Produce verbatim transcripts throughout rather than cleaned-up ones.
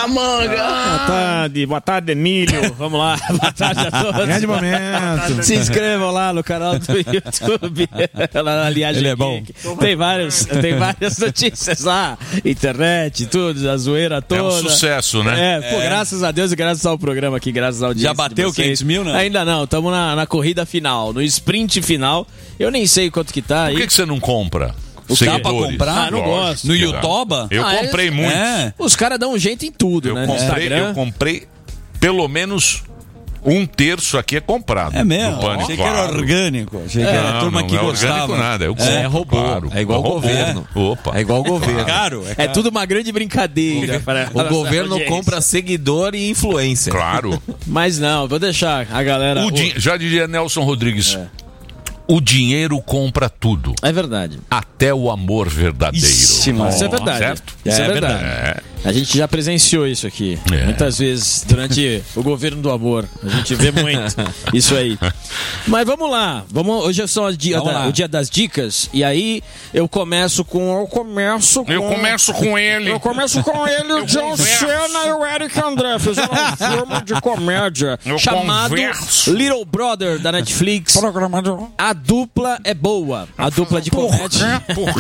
da manga. Boa tarde, boa tarde, Emílio. Vamos lá, boa tarde a todos. Grande momento. Se inscrevam lá no canal do YouTube. Lá, aliás, ele é bom. Tem várias, tem várias notícias lá, internet, tudo, a zoeira toda. É um sucesso, né? É, pô, é. Graças a Deus e graças ao programa aqui, graças ao Já bateu quinhentos mil, não? Ainda não, estamos na, na corrida final, no sprint final. Eu nem sei quanto que tá aí. Por que, que você não compra? O dá pra comprar? Ah, não Lógico, gosto. No Yotoba? Eu Ah, comprei é, muito. É. Os caras dão um jeito em tudo, Eu né? comprei, no Instagram. eu comprei pelo menos um terço aqui é comprado. É mesmo? No Pânico, Achei que era claro. orgânico. Achei que É, era a não, turma não que é gostava. orgânico nada. Eu compro, É robô. claro. É igual o robô. governo. Opa. É igual o governo. É caro. É tudo uma grande brincadeira. para O a governo audiência. compra seguidor e influência. Claro. Mas não, vou deixar a galera... O din- Já diria Nelson Rodrigues. O dinheiro compra tudo. É verdade. Até o amor verdadeiro. Ixi, mas Isso é verdade. Certo? Isso é, É verdade. É. A gente já presenciou isso aqui. É. Muitas vezes durante o governo do amor. A gente vê muito isso aí. Mas vamos lá. Vamos, hoje é só o dia, Vamos da- lá. o dia das dicas. E aí eu começo com. Eu começo com. Eu começo com ele. Eu começo com ele, o Eu John converso. Cena e o Eric André. Fizeram um filme de comédia Eu chamado converso. Little Brother da Netflix. A dupla é boa. A dupla de comédia.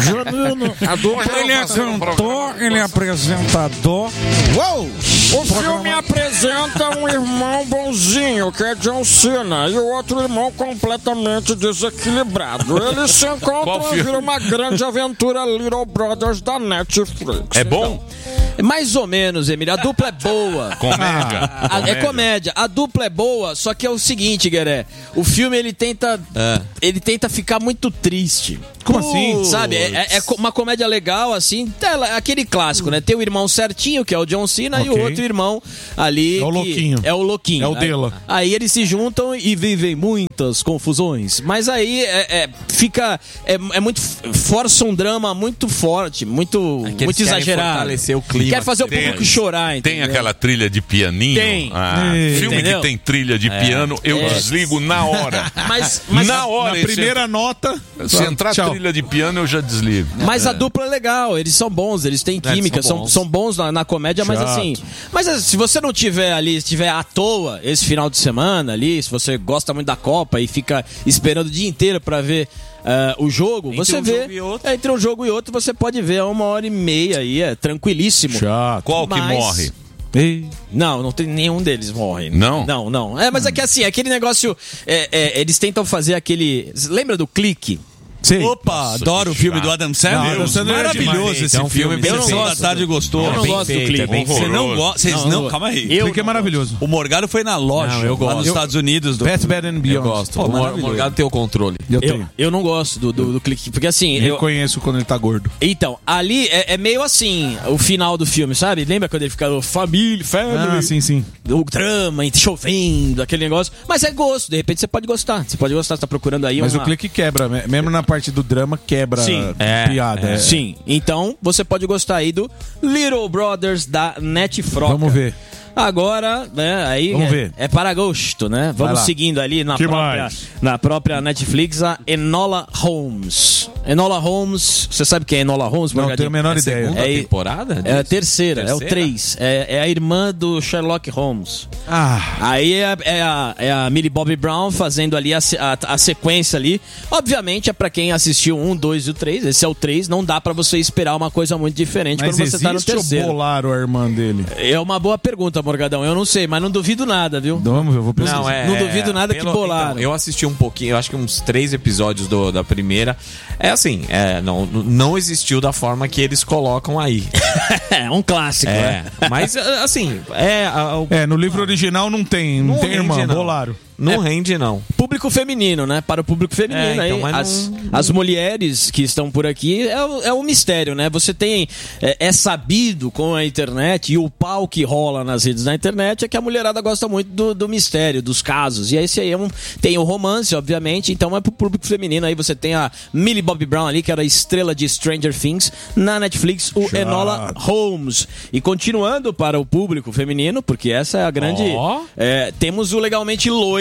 A dupla Ele é cantor, ele é apresentador. Uou! O filme apresenta um irmão bonzinho, que é John Cena, e o outro irmão completamente desequilibrado. Eles se Qual encontram e filme? viram uma grande aventura Little Brothers da Netflix. É bom? Então, mais ou menos, Emílio. A dupla é boa. Comédia. A- é comédia. A dupla é boa, só que é o seguinte, Gueré. O filme, ele tenta... Ele tenta ficar muito triste. Como assim? Sabe? É, é- é co- uma comédia legal, assim. É aquele clássico, né? Tem o irmão certinho, que é o John Cena, e o Ok. outro irmão ali... É o que louquinho. É o louquinho. É o Aí- Dela. Aí, eles se juntam e vivem muitas confusões. Mas aí é, é- fica... É, é muito... Força um drama muito forte, muito, que eles muito querem exagerado. fortalecer o clima. Quer fazer o Tem- público chorar, Tem entendeu? aquela trilha de pianinho? Tem. Ah, Ei. filme Entendeu? que tem trilha de piano, eu É. desligo na hora. Mas, mas, na hora. Na esse- primeira nota. Se entrar Tchau. trilha de piano, eu já desligo. mas a dupla é legal, eles são bons, eles têm química, são são, bons. são bons na, na comédia, mas Chato. assim. Mas assim, se você não tiver ali, se tiver à toa esse final de semana ali, se você gosta muito da Copa e fica esperando o dia inteiro pra ver ah, o jogo, Entre você um vê. jogo e outro. É, entre um jogo e outro, você pode ver a uma hora e meia aí, é tranquilíssimo. Chato. Qual que Mas- morre? Ei. Não, não tem nenhum deles morre. Não? Não, não. É, mas é que assim, aquele negócio. é, é, eles tentam fazer aquele. Lembra do clique? Sei. Opa, adoro o filme do Adam Sandler. Não, Adam Sandler é Maravilhoso demais. esse É um filme filme. bem Sessão da feito. tarde gostou. Eu não Bem gosto do feito, clique. é bem Horroroso. Você não gosta? Vocês Não, não, não. calma aí. Eu Clique é maravilhoso. O Morgado foi na loja, Não, eu lá gosto. nos Eu- Estados Unidos. Do... Best, Bad and Eu Beyond. gosto. Pô, o Mor- maravilhoso. Morgado tem o controle. Eu Eu, tenho. eu não gosto do, do, do clique. Porque assim. Eu, Reconheço quando ele tá gordo. então, ali é, é meio assim o final do filme, sabe? Lembra quando ele ficava família, family, Ah, sim, sim. o drama, chovendo, aquele negócio. Mas é gosto, de repente você pode gostar. Você pode gostar, você tá procurando aí Mas uma... o clique quebra, me- mesmo na parte do drama, quebra Sim. a piada. é. Sim, então você pode gostar aí do Little Brothers da Netfroca. Vamos ver. Agora, né, aí Vamos é, ver. é para gosto, né? Vamos lá. seguindo ali na Que própria, mais? na própria Netflix a Enola Holmes. Enola Holmes, você sabe quem é Enola Holmes? Não Morgadinho? tenho a menor ideia. Segunda É- temporada? É a disso? terceira, é o Terceira? três. É, é a irmã do Sherlock Holmes. Ah, Aí é, é a, é a Millie Bobby Brown fazendo ali a, se- a, a sequência ali. Obviamente é pra quem assistiu um, dois e o três. Esse é o três. Não dá pra você esperar uma coisa muito diferente mas quando você tá no existe ou terceiro. bolaram a irmã dele? É uma boa pergunta, Morgadão. Eu não sei, mas não duvido nada, viu? Vamos ver, eu vou pesquisar. Não, é, Não duvido nada que bolaram. Então, eu assisti um pouquinho, eu acho que uns três episódios do, da primeira. É assim, é, não, não existiu da forma que eles colocam aí. É um clássico, É, né? mas assim, é, a- o- É, no livro original não tem, não, Não tem rende, irmã, não. bolaram. não rende não. Público feminino, né? Para o público feminino É, então, aí, mas as, não- as mulheres que estão por aqui é, o- é um mistério, né? Você tem é, é sabido com a internet e o pau que rola nas redes da internet é que a mulherada gosta muito do, do mistério, dos casos. E esse aí é um, tem o romance, obviamente, então é pro público feminino. Aí você tem a Millie Bobby Brown ali, que era a estrela de Stranger Things, na Netflix, o Chato. Enola Holmes. E continuando para o público feminino, porque essa é a grande... Ó. é, temos o Legalmente Loira,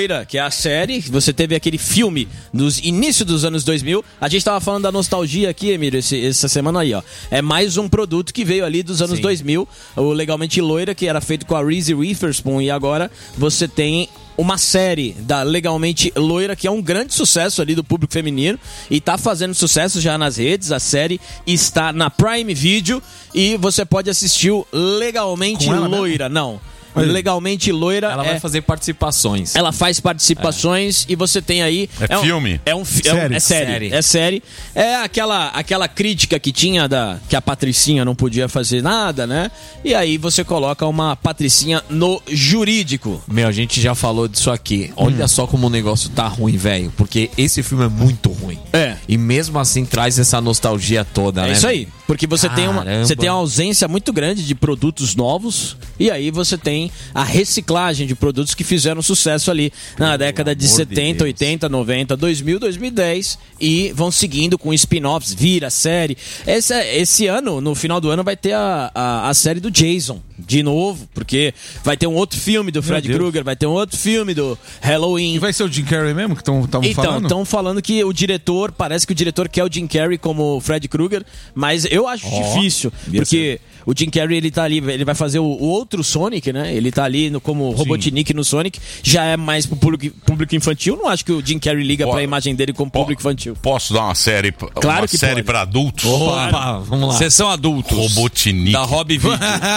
Loira, que é a série. Você teve aquele filme nos início dos anos dois mil. A gente tava falando da nostalgia aqui, Emílio, esse, essa semana aí, ó. É mais um produto que veio ali dos anos Sim. dois mil. O Legalmente Loira, que era feito com a Reese Witherspoon. E agora você tem uma série da Legalmente Loira, que é um grande sucesso ali do público feminino e tá fazendo sucesso já nas redes. A série está na Prime Video e você pode assistir o Legalmente Com ela Loira. Não. Legalmente Loira Ela é... vai fazer participações. Ela faz participações e você tem aí... É um- filme? É, um, fi- é, um- Série. é série. Série. É série. É aquela, aquela crítica que tinha da que a Patricinha não podia fazer nada, né? E aí você coloca uma Patricinha no jurídico. Meu, a gente já falou disso aqui. Olha só como o negócio tá ruim, velho. Porque esse filme é muito ruim. É. E mesmo assim traz essa nostalgia toda, É né? isso aí. Porque você tem, uma, Caramba. você tem uma ausência muito grande de produtos novos e aí você tem a reciclagem de produtos que fizeram sucesso ali na década de amor de setenta, Deus. oitenta, noventa, dois mil, dois mil e dez e vão seguindo com spin-offs, vira série. Esse, esse ano, no final do ano, vai ter a, a, a série do Jason, de novo, porque vai ter um outro filme do Fred Deus. Krueger, vai ter um outro filme do Halloween. E vai ser o Jim Carrey mesmo que estavam Então, falando? estão falando que o diretor, parece que o diretor quer o Jim Carrey como Fred Krueger, mas eu acho difícil, porque o Jim Carrey, ele tá ali, ele vai fazer o, o outro Sonic, né? Ele tá ali no, como Robotnik no Sonic, já é mais pro público, público infantil, não acho que o Jim Carrey liga Ó, pra imagem dele como público infantil. Posso dar uma série, Claro uma que série pode. para adultos? Opa, vamos lá. Sessão adultos. Robotnik. Da Hobby Video.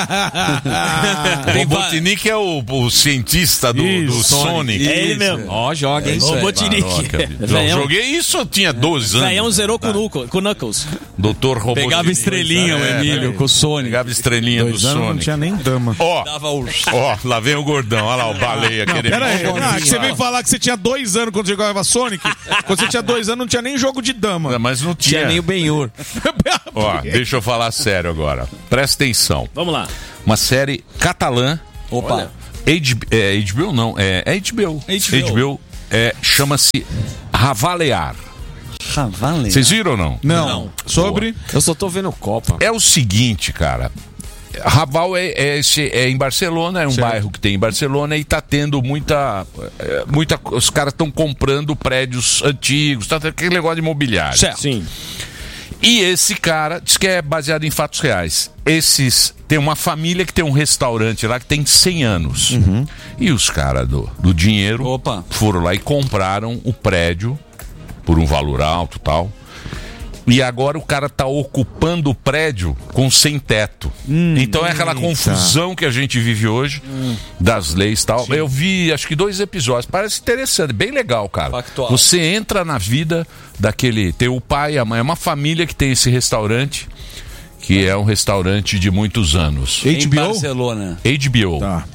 Tem va- Robotnik é o, o cientista do, Isso, do Sonic. Isso. É ele mesmo. Ó, joga, hein? Isso aí. Robotnik. Caraca, bicho. Eu Velhão. joguei isso, eu tinha doze anos. Velhão zerou com o Knuckles- com o Knuckles. Doutor Robotnik. Pegava estrelinha, o É, Emílio, é. com o Sonic. Pegava estrelinha Dois do anos não Sonic. tinha nem dama. Ó, Dava o... ó, lá vem o gordão. Olha lá o baleia. aquele Pera aí, bicho. ah, que você veio falar que você tinha dois anos quando jogava Sonic. Quando você tinha dois anos não tinha nem jogo de dama. Mas não tinha. Tinha nem o Ben-Hur. Ó, deixa eu falar sério agora. Presta atenção. Vamos lá. Uma série catalã. Opa. H- é, H B O não, é, é H B O. H B O. é, chama-se Ravalear. Ah, valeu. Vocês viram ou não? Não. Sobre? Eu só tô vendo Copa. É o seguinte, cara. Raval é, é, esse- é em Barcelona, é um bairro que tem em Barcelona e tá tendo muita. é, muita os caras estão comprando prédios antigos, tá tendo aquele negócio de imobiliário. Certo. Sim. E esse cara diz que é baseado em fatos reais. Esses. Tem uma família que tem um restaurante lá que tem cem anos. E os caras do, do dinheiro Opa. foram lá e compraram o prédio por um valor alto e tal. E agora o cara tá ocupando o prédio com sem teto. Então é aquela confusão que a gente vive hoje das leis e tal. Eu vi acho que dois episódios. Parece interessante, bem legal, cara. Factual. Você entra na vida daquele. Tem o pai, a mãe, é uma família que tem esse restaurante, que é um restaurante de muitos anos. Em H B O? Barcelona. H B O. Tá.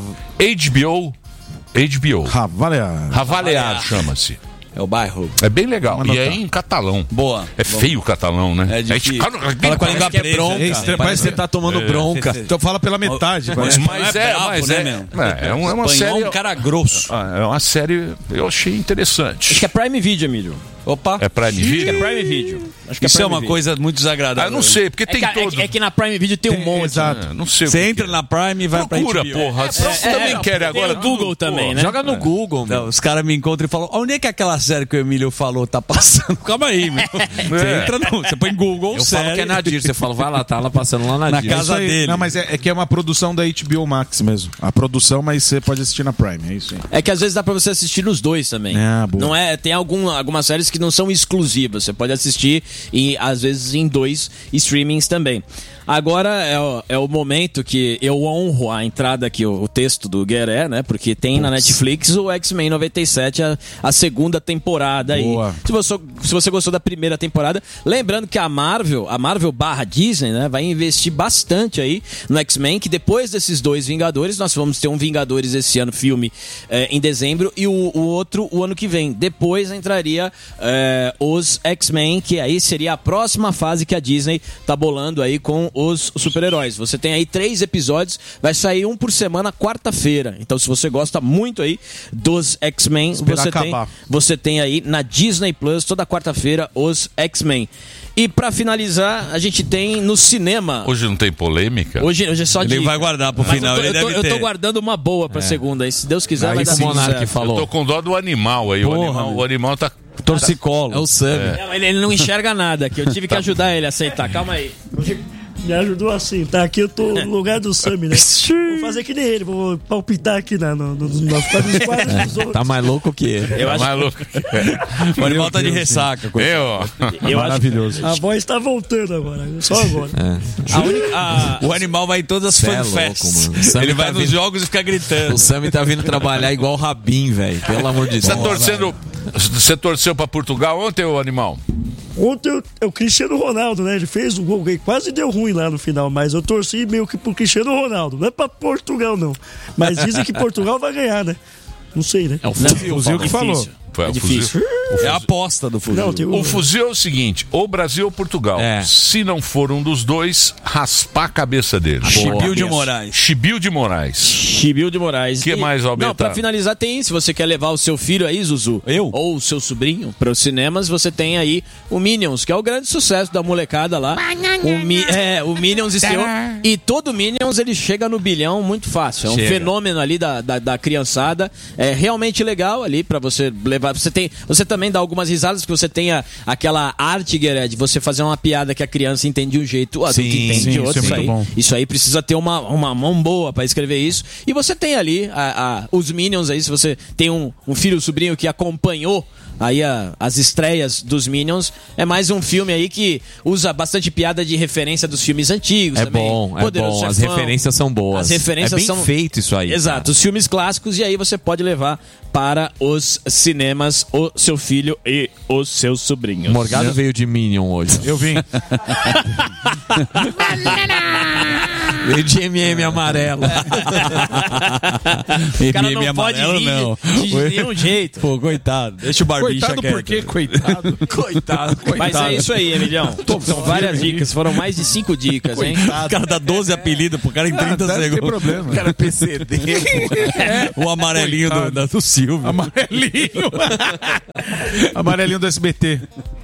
H B O. H B O. Ravalear. Ravalear chama-se. É o bairro. É bem legal. Vou E é anotar. em catalão. Boa. É feio o catalão, né? É difícil. Fala Fala com a língua que é presa. bronca. É estranho, Parece que você tá tomando bronca. Então fala pela metade. Mas, parece. Mas é, bravo, mas né, é, meu? é, é uma, é uma Espanhol, série. um cara grosso. Ah, é uma série. Eu achei Acho interessante. que é Prime Video, Emílio. Opa. É Prime Acho que Video? é Prime Video. Acho que Isso é Prime uma Video. coisa muito desagradável. Ah, eu não sei, porque É tem que, é todo. que- é que na Prime Video tem um Tem- monte. exato. Ah, não sei. o Você que entra que é. na Prime e vai Procura, pra H B O. porra. Vocês também querem tem agora. o Google tudo, também, porra. né? Joga no Google, meu. Não, os caras me encontram e falam: onde é que é aquela série que o Emílio falou tá passando? Calma aí, meu. Você É. entra no. Você põe Google, Eu série. falo que é Nadir. Você fala, vai lá, tá lá passando lá na Na Nadir. casa Isso aí. dele. Não, mas é, é que é uma produção da H B O Max mesmo. A produção, mas você pode assistir na Prime, é isso aí. É que às vezes dá pra você assistir nos dois também. Ah, boa. Não é, tem algum, algumas séries que não são exclusivas. Você pode assistir e às vezes em dois streamings também. Agora é o, é o momento que eu honro a entrada aqui, o, o texto do Gueré, né? Porque tem na Netflix o X-Men noventa e sete, a, a segunda temporada aí. Boa. Se você, se você gostou da primeira temporada, lembrando que a Marvel, a Marvel barra Disney, né? Vai investir bastante aí no X-Men, que depois desses dois Vingadores, nós vamos ter um Vingadores esse ano, filme, eh, em dezembro, e o, o outro o ano que vem. Depois entraria eh, os X-Men, que aí seria a próxima fase que a Disney tá bolando aí com os super-heróis. Você tem aí três episódios, vai sair um por semana, quarta-feira. Então, se você gosta muito aí dos X-Men, você tem, você tem aí na Disney Plus, toda quarta-feira, os X-Men. E pra finalizar, a gente tem no cinema... Hoje não tem polêmica? Hoje, hoje é só Ele dica. vai guardar pro Mas final, eu tô, ele eu tô, deve eu tô ter. guardando uma boa pra segunda. E se Deus quiser, Aí vai dar sim, tudo Monark certo. falou. Eu tô com dó do animal aí. O Porra, animal, o animal tá... Torcicolo. É o Sam. Não, ele, ele não enxerga nada aqui. Eu tive que ajudar ele a aceitar. Calma aí. Me ajudou assim, tá? Aqui eu tô no lugar do Sam, né? Vou fazer que nem ele, vou palpitar aqui na, no, no, no, nos quadros dos outros. Tá mais louco que ele. Eu acho, Maluco. O animal tá de ressaca. coisa. Eu, eu acho, A voz tá voltando agora, só agora. a única, a- O animal vai em todas as Cê é fanfests. louco, mano. O Sam Ele tá vai nos vindo- jogos e fica gritando. O Sam tá vindo trabalhar igual o Rabin, velho. Pelo amor de Você tá Deus. torcendo... Você torceu pra Portugal ontem, ô animal? Ontem eu- é o Cristiano Ronaldo, né? Ele fez o gol, quase deu ruim lá no final, mas eu torci meio que pro Cristiano Ronaldo. Não é pra Portugal, não. Mas dizem que Portugal vai ganhar, né? Não sei, né? é o fuzil, Fuzil que falou. Foi É o difícil. fuzil. É a aposta do fuzil. Não, tem O fuzil é o seguinte, ou Brasil ou Portugal. É. Se não for um dos dois, raspar a cabeça dele. Chibiu de Moraes. Chibiu de Moraes. Chibiu de Moraes. Que mais, Alberto? Não, pra finalizar tem, se você quer levar o seu filho aí, Zuzu, Eu? ou o seu sobrinho para os cinemas, você tem aí o Minions, que é o grande sucesso da molecada lá. O, Mi, é, o Minions estreou. E todo Minions ele chega no bilhão muito fácil. É um Chega. fenômeno ali da, da, da criançada. É realmente legal ali pra você levar. Você tem, você também dá algumas risadas, porque você tem a, aquela arte, Guerra, de você fazer uma piada que a criança entende de um jeito, o adulto Sim, entende sim, de isso outro. é Isso, muito aí, bom. isso aí precisa ter uma, uma mão boa pra escrever isso. E você tem ali a, a- os Minions aí, se você tem um, um filho ou sobrinho que acompanhou aí a- as estreias dos Minions, é mais um filme aí que usa bastante piada de referência dos filmes antigos É também. bom, é Poderoso bom. As Chefão. referências são boas. As referências é bem são feito isso aí. Exato, cara. os filmes clássicos, e aí você pode levar para os cinemas o seu filho e os seus sobrinhos. O Morgado veio de Minion hoje. Eu vim. Veio de M M amarelo. O cara não M M pode amarelo, rir não. de nenhum jeito. Pô, coitado. Deixa o barbicha Coitado quieto. por quê? Coitado. Coitado, coitado. Mas é isso aí, Emilhão. São várias dicas, foram mais de cinco dicas, hein? O cara dá doze apelidos pro cara em trinta Deve ter segundos. problema. Cara, P C D. O amarelinho do, da- do Silvio. Amarelinho. Amarelinho do S B T.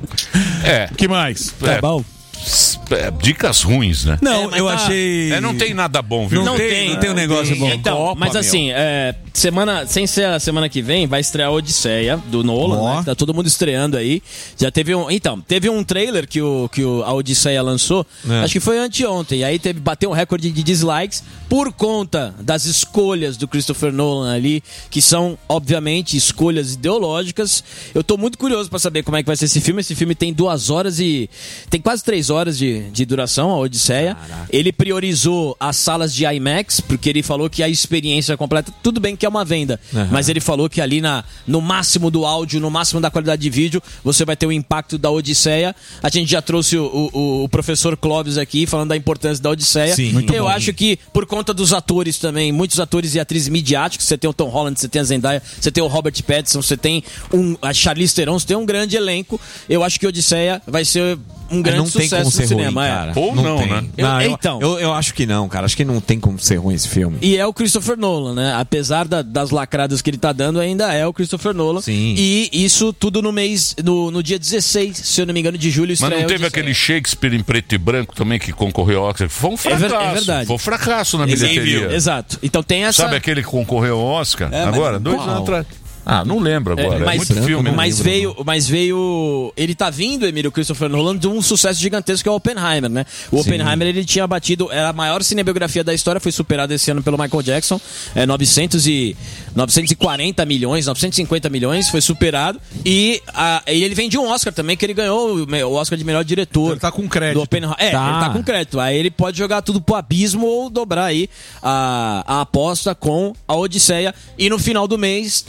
É, que mais? Tá bom? é, dicas ruins, né? Não, É, mas eu tá- achei... É, não tem nada bom, viu? Não, Não tem, tem, não tem um negócio bom. Então, Copa, mas meu. assim, é, semana, sem ser a semana que vem, vai estrear a Odisseia do Nolan, Ó. né? Tá todo mundo estreando aí. Já teve um. Então, teve um trailer que, o, que o, a Odisseia lançou, É. acho que foi anteontem. E aí teve, bateu um recorde de dislikes por conta das escolhas do Christopher Nolan ali, que são, obviamente, escolhas ideológicas. Eu tô muito curioso pra saber como é que vai ser esse filme. Esse filme tem duas horas e. Tem quase três horas de, de duração, a Odisseia. Ele priorizou as salas de IMAX, porque ele falou que a experiência completa, tudo bem que é uma venda, mas ele falou que ali na, no máximo do áudio, no máximo da qualidade de vídeo, você vai ter o impacto da Odisseia. A gente já trouxe o, o, o professor Clóvis aqui, falando da importância da Odisseia. Sim, muito Eu bom. acho que, por conta dos atores também, muitos atores e atrizes midiáticos, você tem o Tom Holland, você tem a Zendaya, você tem o Robert Pattinson, você tem um, a Charlize Theron, você tem um grande elenco. Eu acho que Odisseia vai ser um grande não tem sucesso como no ser cinema. ruim, é. cara. Ou não, tem. né? Eu- Não, eu, então. eu, eu acho que não, cara. Acho que não tem como ser ruim esse filme. E é o Christopher Nolan, né? Apesar da- das lacradas que ele tá dando, ainda é o Christopher Nolan. Sim. E isso tudo no mês, no, no dia dezesseis, se eu não me engano, de julho. Mas estreia não a teve Odisseia. aquele Shakespeare em preto e branco também que concorreu ao Oscar? Foi um É ver- fracasso. é verdade. Foi um fracasso na Exato. bilheteria. Exato. Então tem essa. Sabe aquele que concorreu ao Oscar? É, mas agora? Dois qual? anos atrás. Ah, não lembro agora. É, mas, muito filme. né? mas veio, mas veio. Ele tá vindo, Emílio Christopher Nolan, de um sucesso gigantesco que é o Oppenheimer, né? O Oppenheimer ele tinha batido. Era a maior cinebiografia da história, foi superada esse ano pelo Michael Jackson. É novecentos e, novecentos e quarenta milhões, novecentos e cinquenta milhões, foi superado. E, a, e ele vem de um Oscar também, que ele ganhou o, o Oscar de melhor diretor. Ele tá com crédito. Do Oppenheimer. É, Tá. ele tá com crédito. Aí ele pode jogar tudo pro abismo ou dobrar aí a, a aposta com a Odisseia. E no final do mês tem o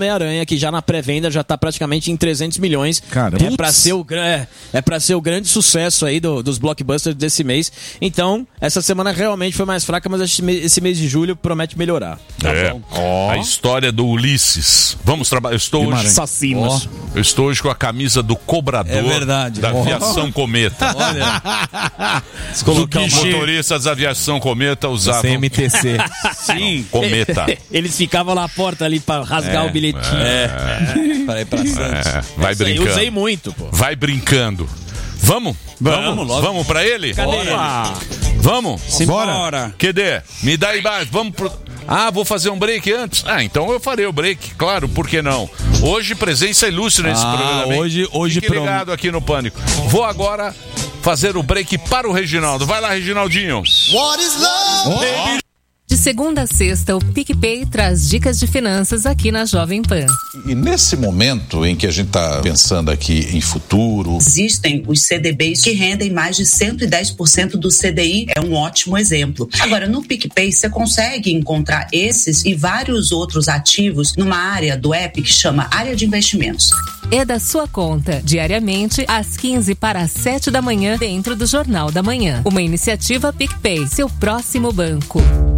Homem-Aranha, que já na pré-venda já tá praticamente em trezentos milhões. Caramba. É pra ser o, gra- é, é pra ser o grande sucesso aí do- dos blockbusters desse mês. Então, essa semana realmente foi mais fraca, mas esse mês, esse mês de julho promete melhorar. É. A história do Ulisses. Vamos trabalhar. Eu estou hoje. Assassinos. Eu estou hoje com a camisa do cobrador É verdade. da Ó. aviação Cometa. Olha. Do colocar que uma- motoristas da aviação Cometa usavam. C M T C. Sim. Cometa. Eles ficavam na porta ali pra rasgar É, o bilhetinho. É. Para ir pra Santos. É, vai Isso aí, brincando. usei muito, pô. Vai brincando. Vamos? Vamos, logo. Vamos pra ele? Cadê Bora. Vamos? Simbora. Cadê? Me dá aí baixo. Vamos pro... Ah, vou fazer um break antes? Ah, então eu farei o break, claro, por que não? Hoje, presença ilustre nesse Ah, programa. hein? hoje- hoje Fique prom- ligado aqui no Pânico. Vou agora fazer o break para o Reginaldo. Vai lá, Reginaldinho. De segunda a sexta, o PicPay traz dicas de finanças aqui na Jovem Pan. E nesse momento em que a gente está pensando aqui em futuro, Existem os C D Bs que rendem mais de cento e dez por cento do C D I, é um ótimo exemplo. Agora, no PicPay, você consegue encontrar esses e vários outros ativos numa área do app que chama Área de Investimentos. É da sua conta, diariamente, às quinze para as sete da manhã, dentro do Jornal da Manhã. Uma iniciativa PicPay, seu próximo banco.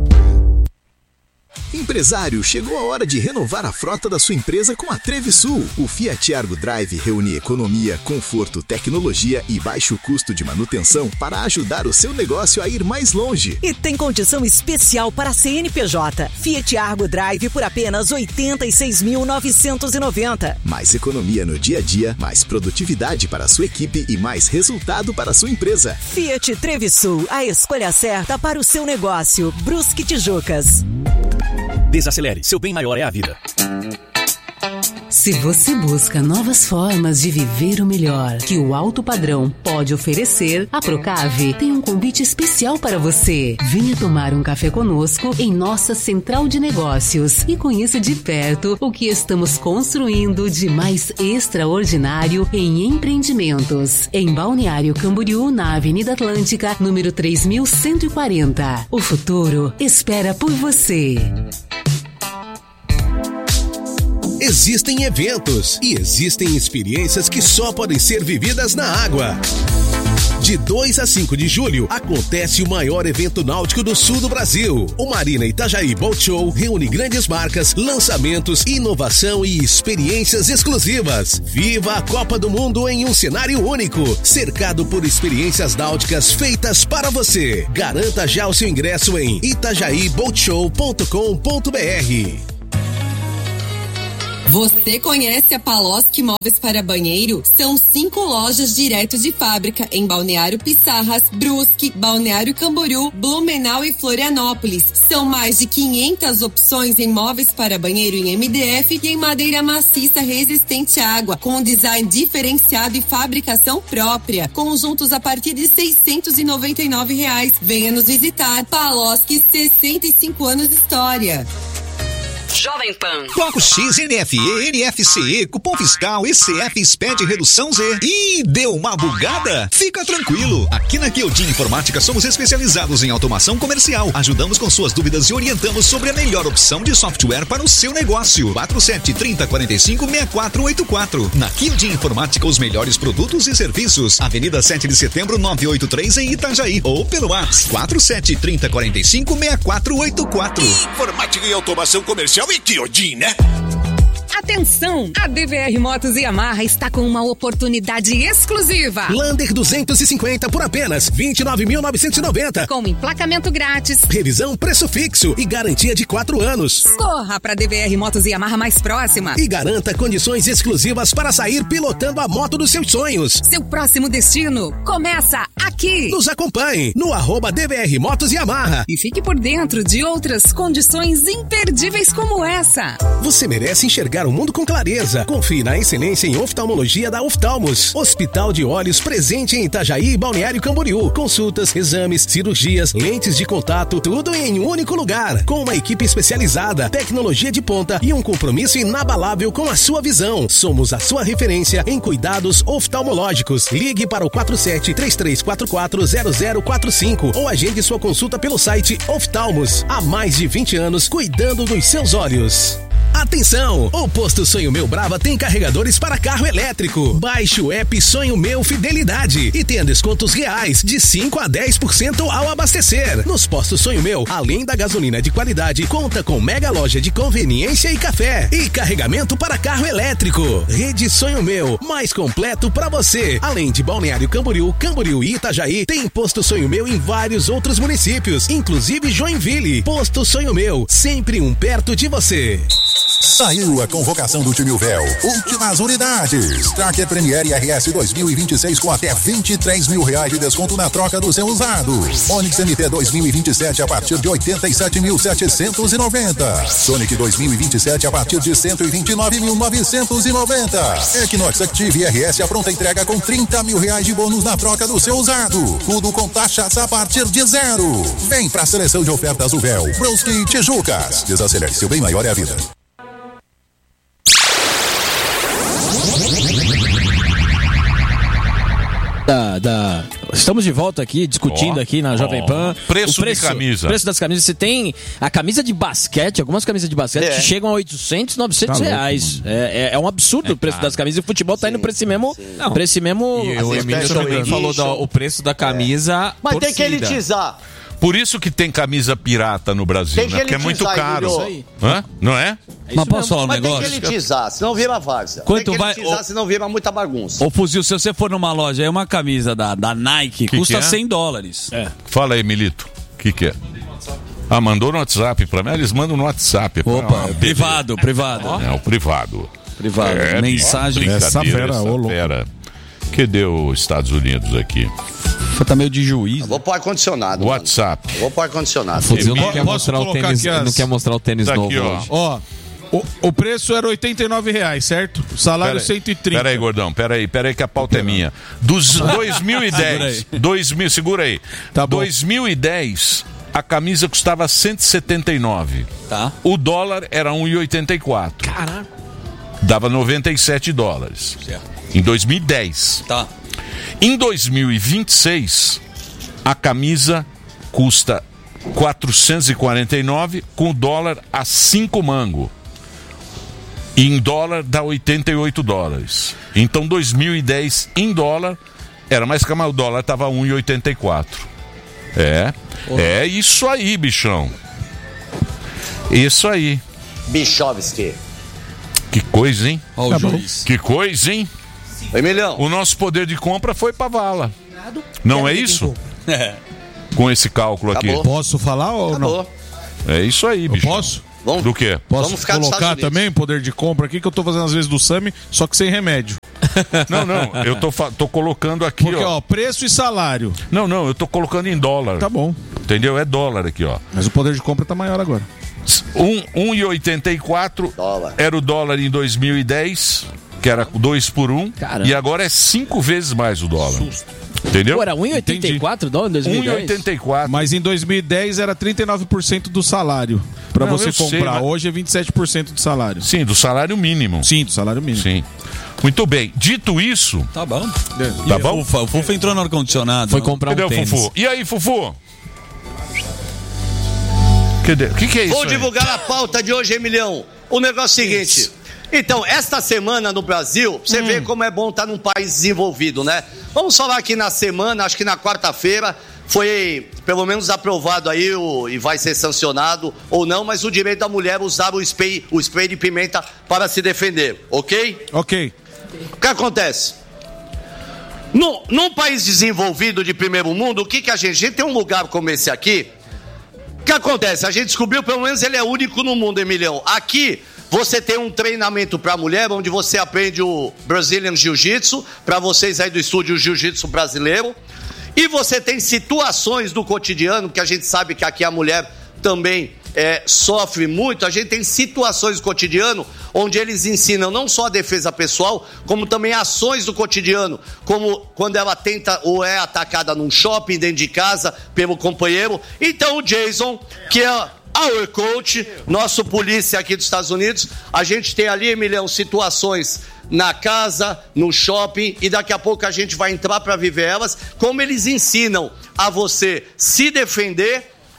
Empresário, chegou a hora de renovar a frota da sua empresa com a Trevisul. O Fiat Argo Drive reúne economia, conforto, tecnologia e baixo custo de manutenção para ajudar o seu negócio a ir mais longe. E tem condição especial para C N P J. Fiat Argo Drive por apenas oitenta e seis mil novecentos e noventa. Mais economia no dia a dia, mais produtividade para a sua equipe e mais resultado para a sua empresa. Fiat Trevisul, a escolha certa para o seu negócio. Brusque Tijucas. Desacelere, seu bem maior é a vida. Se você busca novas formas de viver o melhor que o alto padrão pode oferecer, a Procave tem um convite especial para você. Venha tomar um café conosco em nossa central de negócios e conheça de perto o que estamos construindo de mais extraordinário em empreendimentos. Em Balneário Camboriú, na Avenida Atlântica, número três mil cento e quarenta. O futuro espera por você. Existem eventos e existem experiências que só podem ser vividas na água. De dois a cinco de julho, acontece o maior evento náutico do sul do Brasil. O Marina Itajaí Boat Show reúne grandes marcas, lançamentos, inovação e experiências exclusivas. Viva a Copa do Mundo em um cenário único, cercado por experiências náuticas feitas para você. Garanta já o seu ingresso em itajaí boat show ponto com ponto b r. Você conhece a Paloski Móveis para Banheiro? São cinco lojas direto de fábrica em Balneário Pissarras, Brusque, Balneário Camboriú, Blumenau e Florianópolis. São mais de quinhentas opções em móveis para banheiro em M D F e em madeira maciça resistente à água, com design diferenciado e fabricação própria. Conjuntos a partir de seiscentos e noventa e nove reais. Venha nos visitar. Paloski, sessenta e cinco anos de história. Jovem Pan. Bloco X, N F E, N F C E, cupom fiscal, E C F, S P E D, redução Z. Ih, deu uma bugada? Fica tranquilo. Aqui na Kildin Informática somos especializados em automação comercial. Ajudamos com suas dúvidas e orientamos sobre a melhor opção de software para o seu negócio. quatro sete três zero quatro cinco seis quatro oito quatro. Na Kildin Informática, os melhores produtos e serviços. Avenida sete de setembro, novecentos e oitenta e três em Itajaí. Ou pelo WhatsApp quatro sete três zero quatro cinco seis quatro oito quatro. Informática e automação comercial e Kyodin, né? Atenção! A D V R Motos e Yamaha está com uma oportunidade exclusiva. Lander duzentos e cinquenta por apenas vinte e nove mil novecentos e noventa. Com emplacamento grátis. Revisão preço fixo e garantia de quatro anos. Corra para a D V R Motos e Yamaha mais próxima. E garanta condições exclusivas para sair pilotando a moto dos seus sonhos. Seu próximo destino começa aqui. Nos acompanhe no arroba D V R Motos e Yamaha. E fique por dentro de outras condições imperdíveis como essa. Você merece enxergar o mundo com clareza. Confie na excelência em oftalmologia da Oftalmos. Hospital de Olhos presente em Itajaí e Balneário Camboriú. Consultas, exames, cirurgias, lentes de contato, tudo em um único lugar. Com uma equipe especializada, tecnologia de ponta e um compromisso inabalável com a sua visão. Somos a sua referência em cuidados oftalmológicos. Ligue para o quatro sete três três quatro quatro zero zero quatro cinco ou agende sua consulta pelo site Oftalmos. Há mais de vinte anos cuidando dos seus olhos. Atenção! O Posto Sonho Meu Brava tem carregadores para carro elétrico. Baixe o app Sonho Meu Fidelidade e tenha descontos reais de cinco a dez por cento ao abastecer. Nos postos Sonho Meu, além da gasolina de qualidade, conta com mega loja de conveniência e café e carregamento para carro elétrico. Rede Sonho Meu, mais completo para você. Além de Balneário Camboriú, Camboriú e Itajaí, tem Posto Sonho Meu em vários outros municípios, inclusive Joinville. Posto Sonho Meu, sempre um perto de você. Saiu a convocação do time Uvel. Últimas unidades. Tracker Premier R S dois mil e vinte e seis com até vinte e três mil reais de desconto na troca do seu usado. Onix M T dois mil e vinte e sete a partir de oitenta e sete mil setecentos e noventa. Sonic dois mil e vinte e sete a partir de cento e vinte e nove mil novecentos e noventa. Equinox Active R S a pronta entrega com trinta mil reais de bônus na troca do seu usado. Tudo com taxas a partir de zero. Vem pra seleção de ofertas Uvel. Brusque e Tijucas. Desacelere, seu bem maior é a vida. Da, da... Estamos de volta aqui, discutindo oh, aqui na Jovem oh. Pan. Preço, o preço de camisa. O preço das camisas. Você tem a camisa de basquete, algumas camisas de basquete É. que chegam a oitocentos, novecentos Tá louco, reais. É, é, é um absurdo o preço das camisas. E o futebol tá indo pra esse mesmo... Pra esse mesmo... E o Emílio também falou do o preço da camisa. Mas tem que torcida. elitizar. Por isso que tem camisa pirata no Brasil, Tem que né? Porque é muito elitizar, caro. Emílio. Isso aí. Hã? Não é? Mas posso falar um Mas negócio? tem que elitizar, senão vira várzea. Quanto tem que vai- elitizar, ô- senão vira muita bagunça. Ô, Fuzil, se você for numa loja aí, uma camisa da, da Nike Que custa que é? cem dólares. É. Fala aí, Milito. O que que é? Ah, mandou no WhatsApp pra mim. Eles mandam no WhatsApp. Opa, Ah, privado, privado. É, o privado. Privado. É, Mensagem. brincadeira, Essa fera, essa ô, louco. fera. Que deu os Estados Unidos aqui? Tá meio de juiz. Vou pôr ar-condicionado. WhatsApp. Mano. Vou pôr ar-condicionado. Fuzil não Posso quer mostrar o colocar tênis, aqui as- não quer mostrar o tênis Tá novo aqui, ó. hoje. Ó, o, o preço era oitenta e nove reais, certo? O salário Pera aí, cento e trinta. Pera aí, gordão, pera aí, pera aí que a pauta é minha. Dos dois mil e dez, dois mil, segura aí. Tá bom. dois mil e dez, a camisa custava cento e setenta e nove. Tá. O dólar era um e oitenta e quatro. Caraca. Dava noventa e sete dólares. Certo. Em dois mil e dez. Tá. Em dois mil e vinte e seis, a camisa custa quatrocentos e quarenta e nove com o dólar a cinco mango. E em dólar dá oitenta e oito dólares. Então dois mil e dez em dólar era mais caro, mas o dólar estava um e oitenta e quatro. É. É isso aí, bichão. Isso aí. Bichovski. Que coisa, hein? Ó, o Tá bom. juiz. Que coisa, hein? Emilhão. O nosso poder de compra foi pra vala. Não é isso? Com esse cálculo aqui. Acabou. Posso falar ou Acabou. É isso aí, não? bicho. Posso? Vamos, Do quê? Posso Vamos ficar nos colocar Estados Unidos. também poder de compra aqui que eu tô fazendo às vezes do Sami, só que sem remédio. Não, não, eu tô, fa- tô colocando aqui, Porque, ó. ó, preço e salário. Não, não, eu tô colocando em dólar. Tá bom. Entendeu? É dólar aqui, ó. Mas o poder de compra tá maior agora. um e oitenta e quatro Dólar. era o dólar em dois mil e dez, que era dois por um. Caramba. E agora é cinco vezes mais o dólar. Entendeu? Pô, era um e oitenta e quatro dólares em dois mil e um e dez? oitenta e quatro. Mas em dois mil e dez era trinta e nove por cento do salário pra Não, você eu sei, comprar. mas- Hoje é vinte e sete por cento do salário. Sim, do salário mínimo. Sim, do salário mínimo. Sim. Muito bem. Dito isso, Tá bom. Tá E bom? O Fufa, o Fufa entrou no ar-condicionado. Foi comprar cadê um o tênis. Fufu? E aí, Fufu? Cadê? O que, que é isso? Vou aí? divulgar a pauta de hoje, Emilhão. O negócio é o seguinte. Então, esta semana no Brasil, você Hum. vê como é bom estar num país desenvolvido, né? Vamos falar aqui na semana, acho que na quarta-feira, foi pelo menos aprovado aí o, e vai ser sancionado ou não, mas o direito da mulher usar o spray, o spray de pimenta para se defender, ok? Ok. O que acontece? No, num país desenvolvido de primeiro mundo, o que, que a gente... A gente tem um lugar como esse aqui. O que acontece? A gente descobriu, pelo menos ele é único no mundo, Emilhão. Aqui, você tem um treinamento para mulher, onde você aprende o Brazilian Jiu-Jitsu, para vocês aí do estúdio Jiu-Jitsu brasileiro. E você tem situações do cotidiano, que a gente sabe que aqui a mulher também é, sofre muito. A gente tem situações do cotidiano onde eles ensinam não só a defesa pessoal, como também ações do cotidiano, como quando ela tenta ou é atacada num shopping, dentro de casa, pelo companheiro. Então o Jason, que é our coach, nosso polícia aqui dos Estados Unidos, a gente tem ali, Emilhão, situações na casa, no shopping, e daqui a pouco a gente vai entrar para viver elas, como eles ensinam a você se defender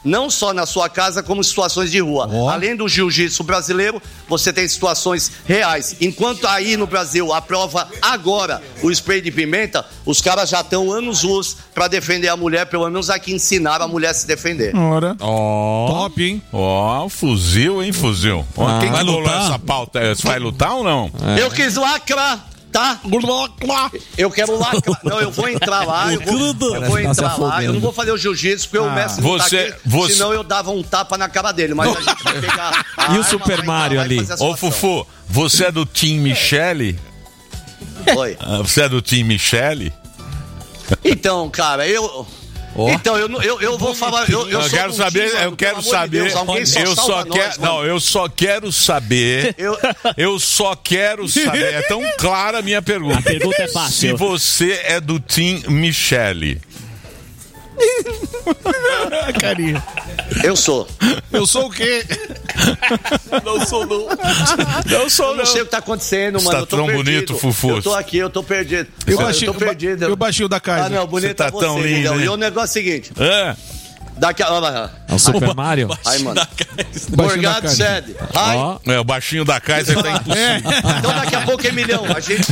não só na sua casa, como situações de rua. Oh. Além do jiu-jitsu brasileiro, você tem situações reais. Enquanto aí no Brasil aprova agora o spray de pimenta, os caras já estão anos-luz para defender a mulher, pelo menos aqui ensinar a mulher a se defender. Ora. Ó. Oh. Top, hein? Ó, oh, fuzil, hein, fuzil. Ah, Quem vai que bolou lutar? essa pauta? Você vai lutar ou não? É. Eu quis lacrar. Tá? Eu quero lacrar. Não, eu vou entrar lá. Eu vou, eu vou entrar lá. Eu não vou fazer o jiu-jitsu porque ah. o mestre não você, tá aqui. Você... Senão eu dava um tapa na cara dele. Mas a gente vai pegar. E o Super Mario ali? Ô, Fufu, você é do Team Michele? Oi. Você é do Team Michele? Então, cara, eu. Oh. Então, eu, eu, eu vou falar. Eu, eu, eu quero saber, time, eu quero saber. De Deus, eu só quero. Não, eu só quero saber. Eu, eu só quero saber. É tão clara a minha pergunta. A pergunta é fácil. Se você é do Team Michele. Carinha. Eu sou. Eu sou o quê? Não sou, não. Não sou, eu não. Não sei o que tá acontecendo, mano. Tá eu tô tão perdido. bonito, Fufu. Eu tô aqui, eu tô perdido. Eu, baixinho, eu tô perdido. Eu, eu baixinho da casa. Ah, não, bonito você tá é você, tão lindo. Então. E o negócio é o seguinte. É. Daqui a... É o Super Mario? Aí, mano. Morgado cede. Ó, é, o baixinho da Kaiser tá impossível. É. Então daqui a pouco, Emilhão, a gente...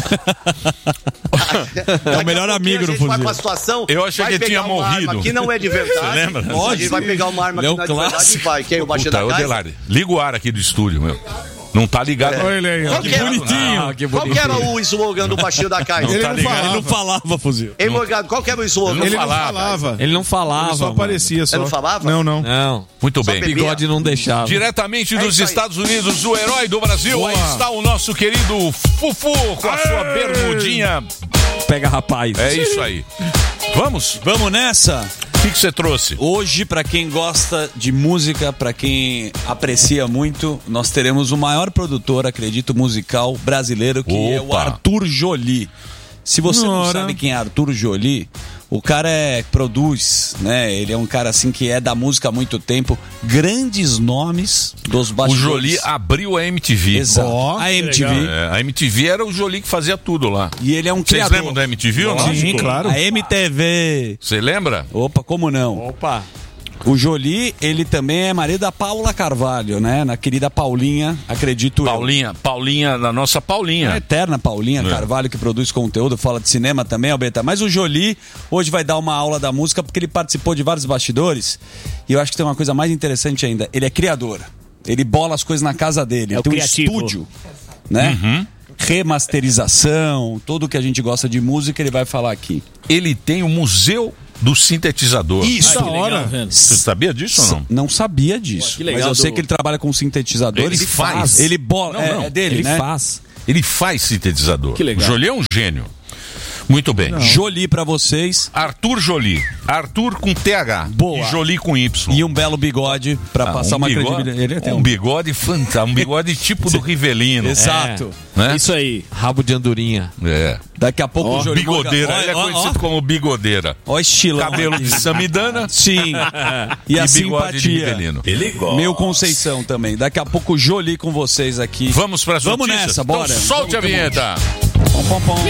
É o melhor amigo do Fuzil. A situação, eu achei que ele tinha morrido. Que não é de verdade. Você lembra? A gente vai pegar uma arma que não é de verdade e vai. Quem é o baixinho da Kaiser? Delari, liga o ar aqui do estúdio, meu. Não tá ligado. É. Olha ele aí, Qual que, que era, bonitinho. ah, que bonitinho. Qual que era o slogan do baixinho da Kaiser? Não ele, tá não ligado. falava. Ele não falava, Fuzil. Ei, Morgado, qual que era o slogan? Ele não falava. falava. Ele não falava. Ele só aparecia só. Ele não falava? Não, não. Não. Muito Só bem. O bigode não deixava. Diretamente É dos isso aí. Estados Unidos, o herói do Brasil. Boa. Aí está o nosso querido Fufu com a sua bermudinha. Pega rapaz. É isso aí. Vamos? Vamos nessa? O que que você trouxe? Hoje, pra quem gosta de música, pra quem aprecia muito, nós teremos o maior produtor, acredito, musical brasileiro, que é o Opa. Arthur Joly. Se você não Ora. sabe quem é Arthur Joly, o cara é, produz, né? Ele é um cara assim que é da música há muito tempo. Grandes nomes dos O bastidores. Joly abriu a M T V. Exato. Ó, a M T V. É, a M T V era o Joly que fazia tudo lá. E ele é um Vocês criador. lembram da M T V ou não? Sim, claro. A M T V. Você lembra? Opa, como não? Opa. O Joly, ele também é marido da Paula Carvalho, né? Na querida Paulinha, acredito Paulinha, Paulinha, na nossa eu. A Paulinha. eterna Paulinha É. Carvalho, que produz conteúdo, fala de cinema também, Alberta. Mas o Joly hoje vai dar uma aula da música porque ele participou de vários bastidores. E eu acho que tem uma coisa mais interessante ainda. Ele é criador. Ele bola as coisas na casa dele. É ele o tem um criativo. estúdio, né? Uhum. Remasterização, tudo que a gente gosta de música, ele vai falar aqui. Ele tem o Museu do Sintetizador. Isso, Ah, que legal, velho. Você sabia disso ou não? Não sabia disso. Pô, que legal mas eu sei do- que ele trabalha com sintetizadores. Ele faz. Ele bola. Não, é, não. é dele, Ele né? faz. Ele faz sintetizador. Que legal. O Joly é um gênio. Muito bem. Joly pra vocês. Arthur Joly. Arthur com T H. Boa. E Joly com Y. E um belo bigode pra Ah, passar um uma bigode, credibilidade. Ele tem um bigode fantástico. Um bigode tipo do Rivelino. Exato. Né? Isso aí. Rabo de andorinha. É. Daqui a pouco Ó, o Joly. bigodeira. Ó, Ele é ó, conhecido ó. como bigodeira. Ó, estilão. Cabelo de samidana. Sim. E, a bigode de simpatia. Rivelino. Ele gosta. Meu Conceição também. Daqui a pouco o Joly com vocês aqui. Vamos para as Vamos notícias? nessa, bora. Então solte a vinheta. Pom, pom, pom.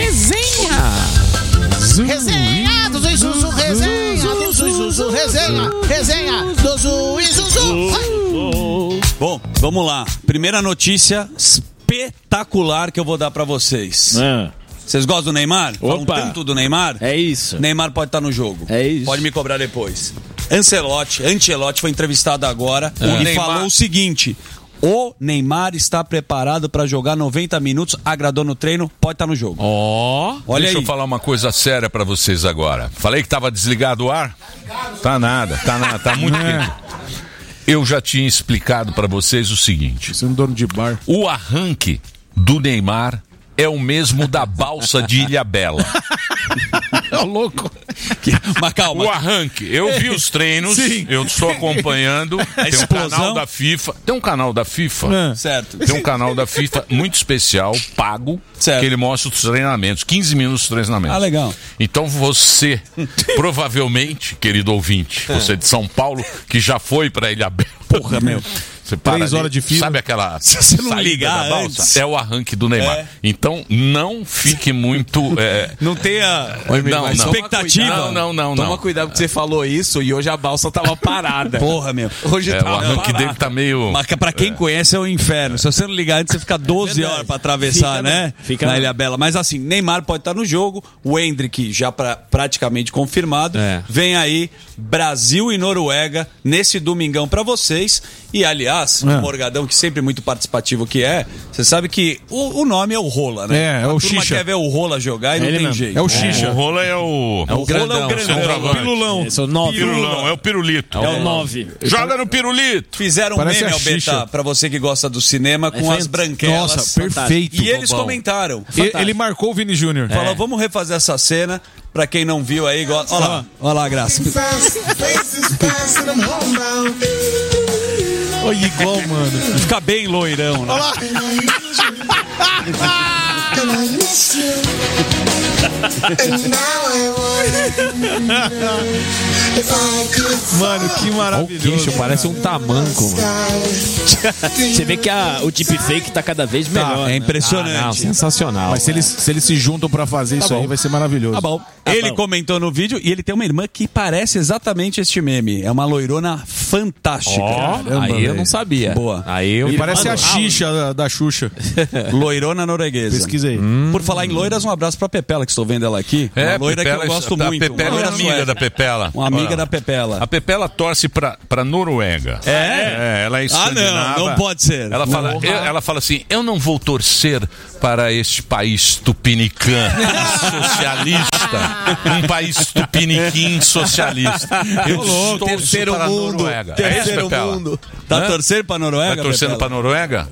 Resenha do Zuizuzu, resenha do Zuizuzu, resenha, resenha do Zuizuzu. Bom, vamos lá. Primeira notícia espetacular que eu vou dar pra vocês. Ah, Vocês gostam do Neymar? Falam Opa. tanto do Neymar? é isso. Neymar pode estar no jogo. É isso. Pode me cobrar depois. Ancelotti, Ancelotti foi entrevistado agora É. e Neymar- falou o seguinte: o Neymar está preparado para jogar noventa minutos, agradou no treino, pode estar no jogo. Ó. Olha Deixa aí. eu falar uma coisa séria pra vocês agora. Falei que tava desligado o ar? Tá nada, tá nada, tá muito quente. Eu já tinha explicado pra vocês o seguinte. Você é um dono de bar. O arranque do Neymar é o mesmo da balsa de Ilhabela. É louco. Mas calma. O arranque. Eu vi os treinos, Sim. eu estou acompanhando. Tem um explosão. canal da FIFA. Tem um canal da FIFA. É. Certo. Tem um canal da FIFA muito especial, pago, Certo. que ele mostra os treinamentos, quinze minutos de treinamento. Ah, legal. Então você, provavelmente, querido ouvinte, você de São Paulo, que já foi para Ilhabela. Porra, meu. Você para Três ali, horas de fila. Sabe aquela Se você não saída ligar da balsa? antes. É o arranque do Neymar. É. Então, não fique muito... é, Não tenha Oi, Emílio, não, mas não. toma expectativa. cuidado. Não, não, não, Toma não. cuidado porque você falou isso e hoje a balsa tava parada. Porra, meu. Hoje É, tava o arranque parada. dele tá meio... Mas pra quem conhece é o inferno. Se você não ligar antes, você fica doze Verdade. horas pra atravessar, Fica né? não. Fica na não. Ilha Bela. Mas assim, Neymar pode estar no jogo. O Endrick já pra, praticamente confirmado. É. Vem aí Brasil e Noruega nesse domingão pra vocês. E aliás, É. o Morgadão, que sempre muito participativo que é, você sabe que o, o nome é o Rola, né? É, é o A turma Xixa. quer ver o Rola jogar e não Ele tem mesmo. jeito. É o Xixa. O Rola é o... É o O Rola é o grandão, grandão. centroavante. Pilulão. Esse é o nove. Pirulão, é o pirulito. É o nove. Joga no pirulito. Fizeram um Parece meme, a Albeta, Xixa. pra você que gosta do cinema, com É as fant- branquelas. Nossa, perfeito. E eles Bobão. comentaram. E- Ele marcou o Vini Júnior. Falou, vamos refazer essa cena. Pra quem não viu aí, igual... olha lá, olha lá, Graça. Olha igual, mano. Fica bem loirão, né? Olha lá. Mano, que Olha o maravilhoso. queixo, parece um tamanco, mano. Você vê que a, o deepfake tá cada vez melhor. É né? impressionante. Ah, não, sensacional. Mas se eles, se eles se juntam pra fazer isso aí, vai ser maravilhoso. Tá bom. Ele comentou no vídeo e ele tem uma irmã que parece exatamente este meme. É uma loirona fantástica. Ó, Caramba, aí eu velho. não sabia. Boa. Aí eu... Ele parece a Mano, Xixa da, da Xuxa. Loirona norueguesa. Pesquisa aí. Por falar em loiras, um abraço pra Pepela, que estou vendo ela aqui. É, uma loira Pepela, que eu gosto a muito. Pepela uma é loira amiga sueca. da Pepela. Uma amiga Olha, da Pepela. A Pepela torce pra, pra Noruega. É? É, ela é Ah, escandinava. não, não pode ser. Ela fala, eu- ela fala assim, eu não vou torcer para este país tupiniquim socialista. Um país tupiniquim socialista. Eu torço terceiro para a mundo. Noruega. Terceiro é isso, Pepela? mundo. Tá Hã? torcendo pra Noruega, Tá torcendo Pepela? pra Noruega?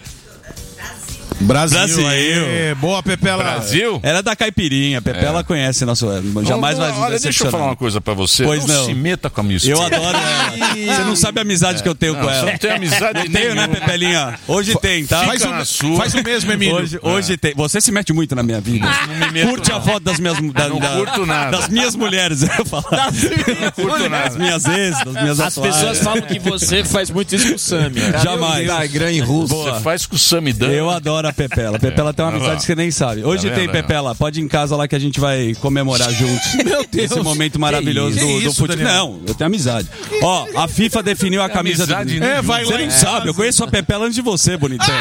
Brasil. Brasil. Aê, boa, Pepela. Brasil? Ela é da Caipirinha, Pepela É. conhece nosso. Jamais vai Olha, deixa eu decepcionar. falar uma coisa pra você. Pois não, não. se meta com a minha Eu esposa. adoro ela. Você não sabe a amizade que eu tenho Não, com você ela. não tem amizade Não tenho, né, nenhuma. Pepelinha? Hoje tem, tá? Faz Fica na o, sua. faz o mesmo, Emílio. Hoje, hoje tem. Você se mete muito na minha vida. Não me meto, Curte não. a foto das minhas da, Não da- curto nada. Das minhas mulheres, eu ia falar. Não curto nada. Das minhas ex, das minhas As atuais. pessoas falam que você faz muito isso com o Sami. Jamais. Instagram em russo. Boa. Você faz com o Samidana. Eu adoro a Pepela. A Pepela tem uma Olha lá. amizade que você nem sabe. Hoje Tá tem, vendo? Pepela. Pode ir em casa lá que a gente vai comemorar juntos. Meu Deus. Esse momento maravilhoso Que do, do isso, futebol. Daniel? Não, eu tenho amizade. Ó, a FIFA definiu a camisa amizade, do... né? É, vai Você lá não em sabe, eu conheço a Pepela antes de você, bonitão.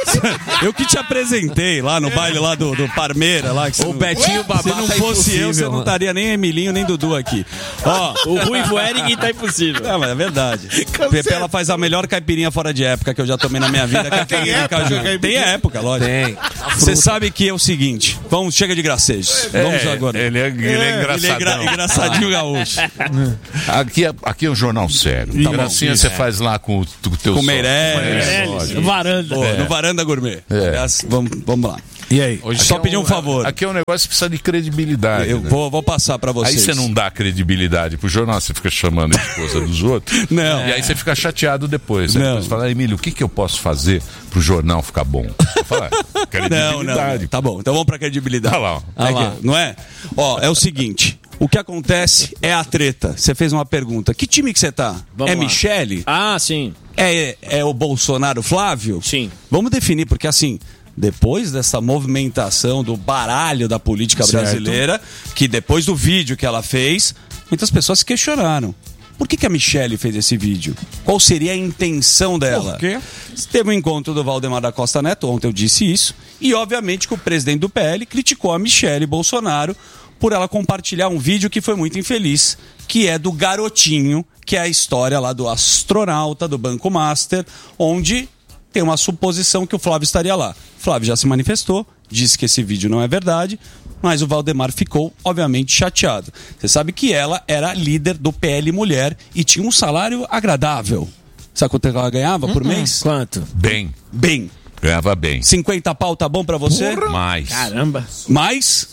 Eu que te apresentei lá no baile lá do, do Parmeira lá. Que você O não- Betinho Babá Se não tá fosse eu, você impossível, não mano. estaria nem Emilinho, nem Dudu aqui. Ó, O Ruivo Ering tá impossível. não, mas é verdade. Pepela faz a melhor caipirinha fora de época que eu já tomei na minha vida. Que é a caipirinha de época, caju. caipirinha? Tem época, lógico. Tem. Você sabe que é o seguinte. Vamos, chega de gracejos. Vamos É, agora. Ele é, ele é Ele é engraçadão. engra- engraçadinho gaúcho. Aqui é, aqui é um jornal sério. Tá bom. Gracinha você faz lá com o t- teu Com sócio. Meirelles. Meirelles. Varanda. Boa, no Varanda Gourmet. É. Aliás, vamos, vamos lá. E aí? Só pedir um favor. Aqui é um negócio que precisa de credibilidade. Eu né? vou, vou passar pra Aí vocês. você não dá credibilidade pro jornal, você fica chamando a esposa dos outros. Não. E aí você fica chateado depois. Aí Não. depois você fala, Emílio, o que, que eu posso fazer pro jornal ficar bom? Eu falo, "Ah, Não, credibilidade. não. Tá bom, então vamos pra credibilidade. Olha lá, ó. É Olha lá. que- não é? Ó, é o seguinte. O que acontece é a treta. Você fez uma pergunta. Que time que você tá? Vamos é lá. Michele? Ah, sim. É, é o Bolsonaro Flávio? Sim. Vamos definir, porque assim, depois dessa movimentação do baralho da política Certo. brasileira, que depois do vídeo que ela fez, muitas pessoas se questionaram. Por que, que a Michele fez esse vídeo? Qual seria a intenção dela? Por quê? Teve um encontro do Valdemar da Costa Neto, ontem eu disse isso, e obviamente que o presidente do P L criticou a Michele Bolsonaro por ela compartilhar um vídeo que foi muito infeliz, que é do garotinho, que é a história lá do astronauta do Banco Master, onde tem uma suposição que o Flávio estaria lá. O Flávio já se manifestou, disse que esse vídeo não é verdade, mas o Valdemar ficou, obviamente, chateado. Você sabe que ela era líder do P L Mulher e tinha um salário agradável. Sabe quanto ela ganhava por mês? Quanto? Bem, Bem. ganhava bem. cinquenta pau tá bom pra você? Mais. Caramba. Mais?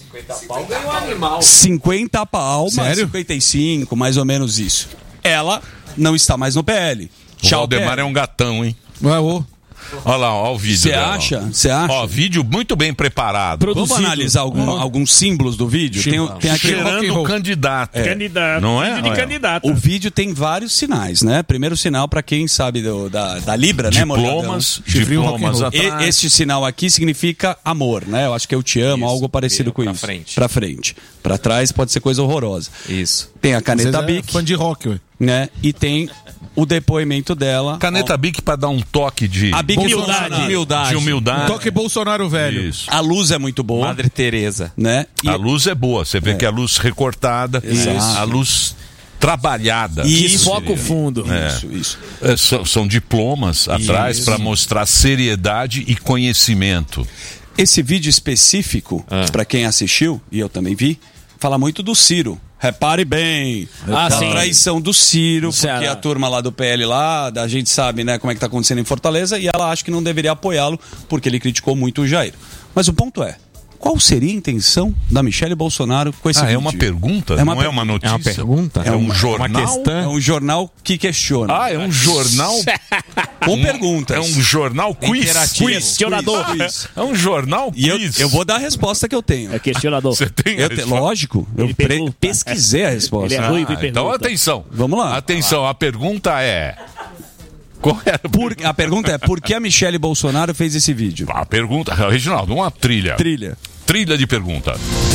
cinquenta pau, mais Sério? cinquenta e cinco, mais ou menos isso. Ela não está mais no P L. O Tchau, Valdemar P L. é um gatão, hein? Ué, ô. Olha lá, ó, o vídeo. Você dela, ó. acha? Você acha? Ó, vídeo muito bem preparado. Vamos analisar algum- alguns símbolos do vídeo? Tem, o- tem aquele rock and Cheirando roll. o candidato. É. Candidato. Não é? Vídeo de Olha. candidato. O vídeo tem vários sinais, né? Primeiro sinal, pra quem sabe do- da, da Libra, né, Morgadão? Diplomas, diplomas E- atrás. Este sinal aqui significa amor, né? Eu acho que eu te amo, algo parecido com pra isso. frente. Pra frente. Pra trás pode ser coisa horrorosa. Isso. Tem a caneta Às vezes é Bic, fã de rock, ué. né? E tem o depoimento dela. Caneta Bic pra dar um toque de A Bic Humildade. Bolsonaro. Humildade. de humildade. Toque Bolsonaro velho. Isso. A luz é muito boa, Madre Teresa. né? E A luz é boa, você vê É. que a luz recortada, Exato. a luz trabalhada. Isso. Foco fundo. É. Isso, isso. É, são, são diplomas atrás para mostrar seriedade e conhecimento. Esse vídeo específico, pra quem assistiu, e eu também vi, fala muito do Ciro. Repare bem, Ah, a sim. traição do Ciro, Do porque Ceará. a turma lá do P L lá, a gente sabe, né, como é que tá acontecendo em Fortaleza, e ela acha que não deveria apoiá-lo, porque ele criticou muito o Jair. Mas o ponto é, qual seria a intenção da Michele Bolsonaro com esse Ah, vídeo? é uma pergunta? É uma não é per- uma notícia? É uma pergunta? É um uma- jornal? uma questão? É um jornal que questiona. Ah, é um jornal com um- perguntas. É um jornal quiz. Interativo. Questionador. Quiz. É um jornal E eu, quiz. eu vou dar a resposta que eu tenho. É questionador. Você tem a Eu te- resposta? lógico, eu Ele pre- pergunta. pesquisei a resposta. Ele é ruim e Ah, então pergunta. atenção. Vamos lá. Atenção, a pergunta é... Qual era a Por- a pergunta é, por que a Michele Bolsonaro fez esse vídeo? A pergunta, Reginaldo, uma trilha. Trilha. Trilha de pergunta.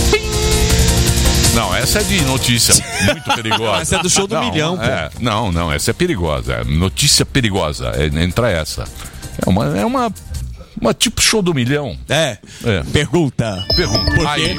Não, essa é de notícia muito perigosa. Essa é do show do Não, milhão, pô. é, não, não, essa é perigosa. É notícia perigosa. É, entra essa. É uma, é uma, uma tipo show do milhão. É. É. Pergunta. Pergunta. Por quê? Aí,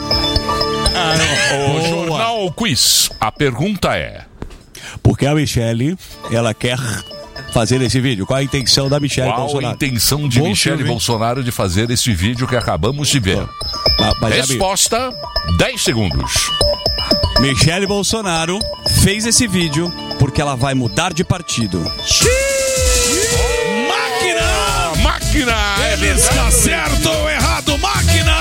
o jornal quiz. A pergunta é: Porque a Michele, ela quer fazer esse vídeo. Qual a intenção da Michele qual a Bolsonaro? intenção de Bom Michele filme, hein? Bolsonaro de fazer esse vídeo que acabamos de ver? Ah, mas, Resposta: dez segundos. Michele Bolsonaro fez esse vídeo porque ela vai mudar de partido. Máquina! Máquina! Ele está certo ou errado, máquina!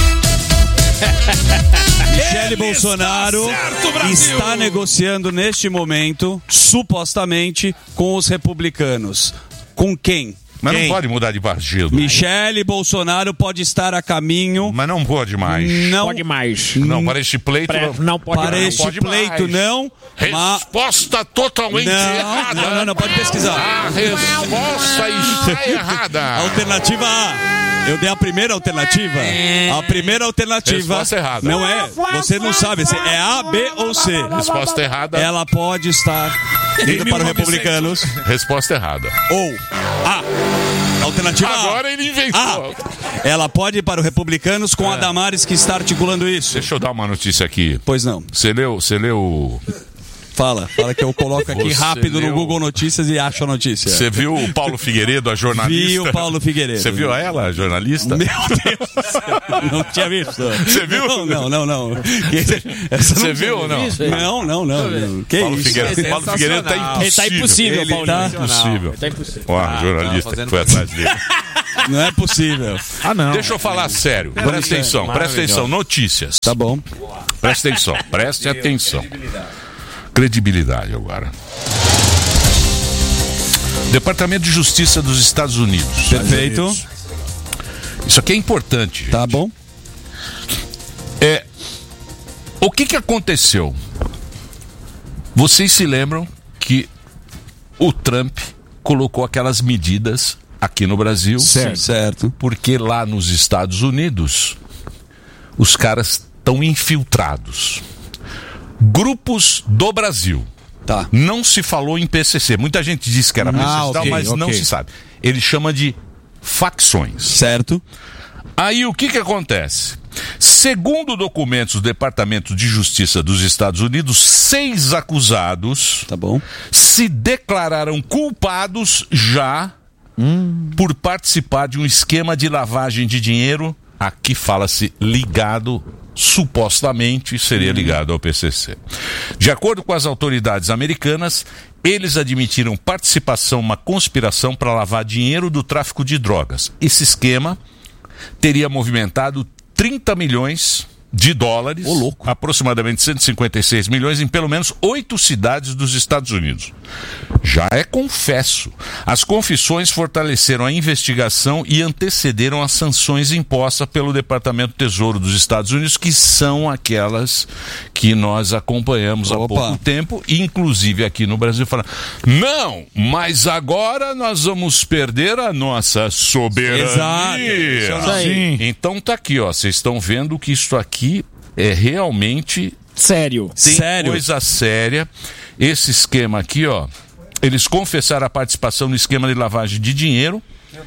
Michele Bolsonaro está certo, Brasil! está negociando neste momento, supostamente, com os republicanos. Com quem? Mas Quem? não pode mudar de partido. Michele Bolsonaro pode estar a caminho. Mas não pode mais. Não Pode mais. Não, para este pleito. Pre- não pode para mais. este pode pleito, mais. não. Mas... Resposta totalmente Não, errada. não, não, não, pode pesquisar. A resposta está errada. Alternativa A. Eu dei a primeira alternativa. A primeira alternativa. Resposta errada. Não é. Você não sabe se é A, B ou C. Resposta errada. Ela pode estar indo para os republicanos. Resposta errada. Ou A. Alternativa A. Agora ele inventou. A. Ela pode ir para os republicanos com a Damares que está articulando isso. Deixa eu dar uma notícia aqui. Pois não. Você leu, você leu. Fala, fala que eu coloco aqui Você rápido leu- no Google Notícias e acho a notícia. Você viu o Paulo Figueiredo, a jornalista? Vi o Paulo Figueiredo. Você viu ela, a jornalista? Meu Deus do céu, não tinha visto. Você viu? Não, não, não. não. Essa Você não viu ou não? tinha visto. Não, não, não. não. Que Paulo isso? Figueiredo, Paulo Figueiredo tá impossível. Ele tá impossível, Ele Paulinho. tá- Impossível. Tá impossível. Ó, a jornalista fazendo que foi atrás dele. Não é possível. Ah, não. Deixa eu falar sério. Presta atenção, presta atenção. Notícias. Tá bom. Presta atenção, preste atenção. Credibilidade agora. Departamento de Justiça dos Estados Unidos. Perfeito. Isso aqui é importante. Tá bom. É, o que que aconteceu? Vocês se lembram que o Trump colocou aquelas medidas aqui no Brasil? Certo. Certo. Porque lá nos Estados Unidos os caras estão infiltrados. Grupos do Brasil. Tá. Não se falou em P C C. Muita gente disse que era P C C, Ah, ok, mas não ok. se sabe. Ele chama de facções. Certo. Aí o que que acontece? Segundo documentos do Departamento de Justiça dos Estados Unidos, seis acusados Tá bom. se declararam culpados já por participar de um esquema de lavagem de dinheiro. Aqui fala-se ligado, supostamente seria ligado ao P C C. De acordo com as autoridades americanas, eles admitiram participação em uma conspiração para lavar dinheiro do tráfico de drogas. Esse esquema teria movimentado trinta milhões de dólares, aproximadamente cento e cinquenta e seis milhões, em pelo menos oito cidades dos Estados Unidos. Já é confesso. As confissões fortaleceram a investigação e antecederam as sanções impostas pelo Departamento do Tesouro dos Estados Unidos, que são aquelas que nós acompanhamos há Opa. pouco tempo, inclusive aqui no Brasil, falando, não, mas agora nós vamos perder a nossa soberania. Exato. Isso aí. Então tá aqui, ó, vocês estão vendo que isso aqui é realmente sério. Tem Sério. coisa séria. Esse esquema aqui, ó, eles confessaram a participação no esquema de lavagem de dinheiro,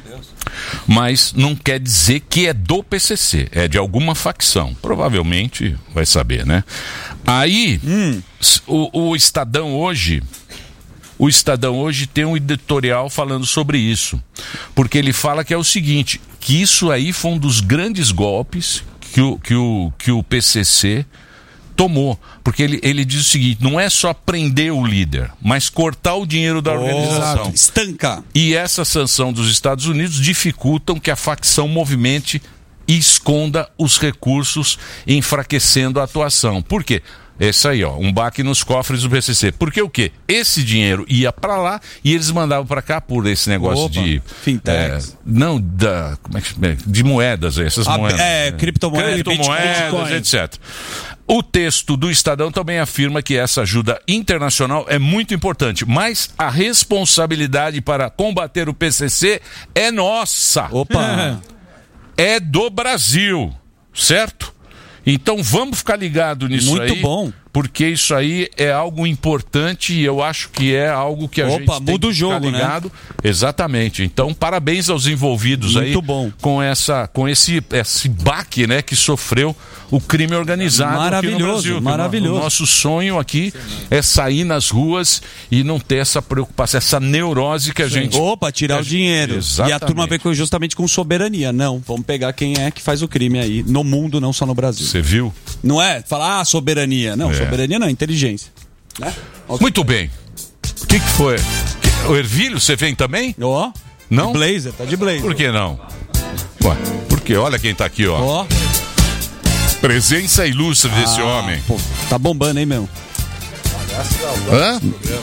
mas não quer dizer que é do P C C, é de alguma facção. Provavelmente vai saber, né? Aí, hum. o, o Estadão hoje, o Estadão hoje tem um editorial falando sobre isso, porque ele fala que é o seguinte, que isso aí foi um dos grandes golpes que o, que o, que o P C C tomou, porque ele, ele diz o seguinte, não é só prender o líder, mas cortar o dinheiro da organização. Oh, estancar. E essa sanção dos Estados Unidos dificultam que a facção movimente e esconda os recursos, enfraquecendo a atuação. Por quê? Esse aí, ó, um baque nos cofres do P C C. Porque o quê? Esse dinheiro ia pra lá e eles mandavam pra cá por esse negócio Opa, de... fintechs. É, não, da, como é que, de moedas, essas Ah, moedas. é, criptomoedas, criptomoedas, Bitcoin. etcétera. O texto do Estadão também afirma que essa ajuda internacional é muito importante, mas a responsabilidade para combater o P C C é nossa. Opa! É do Brasil, certo? Então vamos ficar ligados nisso Muito aí. Muito bom. Porque isso aí é algo importante e eu acho que é algo que a Opa, gente tem muda o que jogo, ficar ligado. Né? Exatamente. Então, parabéns aos envolvidos Muito aí bom. com essa, com esse, esse baque, né, que sofreu o crime organizado Maravilhoso, aqui no Brasil. maravilhoso. O nosso sonho aqui é sair nas ruas e não ter essa preocupação, essa neurose que a gente... Opa, tirar o dinheiro. Exatamente. E a turma vem com- justamente com soberania. Não, vamos pegar quem é que faz o crime aí, no mundo, não só no Brasil. Você viu? Não é falar, ah, soberania. Não, É. soberania não, inteligência. Né? Muito bem. O que, que foi? O Ervilho, você vem também? Ó. Não? De blazer, tá de blazer. Por que não? Ué, porque olha quem tá aqui, ó. Ó. Presença ilustre desse Ah, homem. pô, tá bombando, hein, meu? Hã?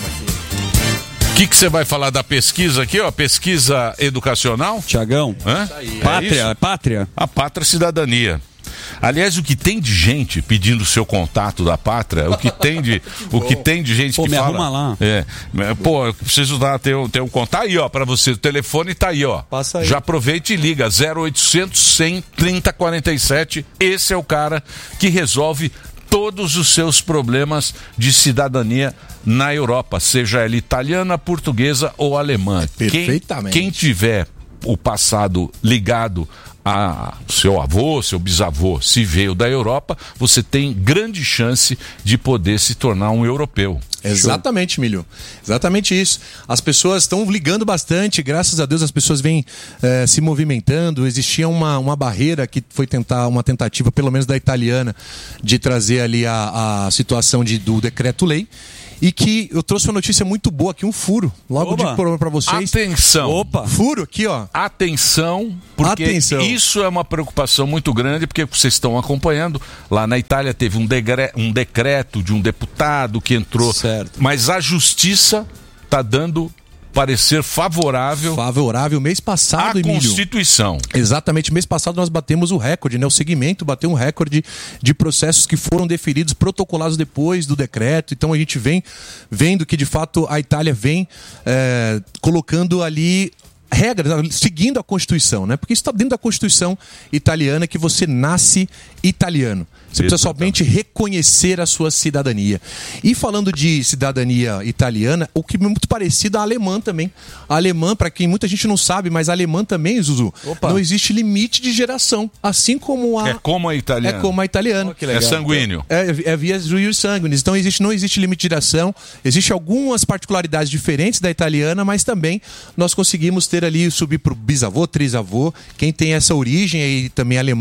O que que você vai falar da pesquisa aqui, ó? Pesquisa educacional? Tiagão. Hã? Pátria, É é pátria. A Pátria Cidadania. Aliás, o que tem de gente pedindo o seu contato da Pátria, o que tem de, o que tem de gente Pô, que me fala... arruma lá. É, pô, eu preciso dar, ter, um- ter um contato aí, ó, pra você. O telefone tá aí, ó. Passa aí. Já aproveita e liga, zero oitocentos, cem, trinta, quarenta e sete. Esse é o cara que resolve todos os seus problemas de cidadania na Europa, seja ela italiana, portuguesa ou alemã. Perfeitamente. Quem, quem tiver o passado ligado a seu avô, seu bisavô, se veio da Europa, você tem grande chance de poder se tornar um europeu. Exatamente, Milho. Exatamente isso. As pessoas estão ligando bastante, graças a Deus as pessoas vêm eh, se movimentando. Existia uma, uma barreira que foi tentar, uma tentativa, pelo menos da italiana, de trazer ali a, a situação de, do decreto-lei. E que eu trouxe uma notícia muito boa aqui, um furo. Logo Oba. de programa pra vocês. Atenção. Opa. Furo aqui, ó. Atenção, porque Atenção. isso é uma preocupação muito grande, porque vocês estão acompanhando, lá na Itália teve um, degre- um decreto de um deputado que entrou, Certo. mas a justiça está dando parecer favorável Favorável mês passado, à Emílio. Constituição. Exatamente, mês passado nós batemos o recorde, né? O segmento bateu um recorde de processos que foram deferidos, protocolados depois do decreto. Então a gente vem vendo que de fato a Itália vem é, colocando ali regras, seguindo a Constituição, né? Porque isso está dentro da Constituição italiana, que você nasce italiano. Você precisa somente reconhecer a sua cidadania. E falando de cidadania italiana, o que é muito parecido à alemã também. A alemã, para quem muita gente não sabe, mas a alemã também, Zuzu, Opa. não existe limite de geração. Assim como a... É como a italiana. É como a italiana. que legal. É sanguíneo. É, é via rios sanguíneos. Então existe, não existe limite de geração. Existem algumas particularidades diferentes da italiana, mas também nós conseguimos ter ali, subir para o bisavô, trisavô. Quem tem essa origem aí também alemã,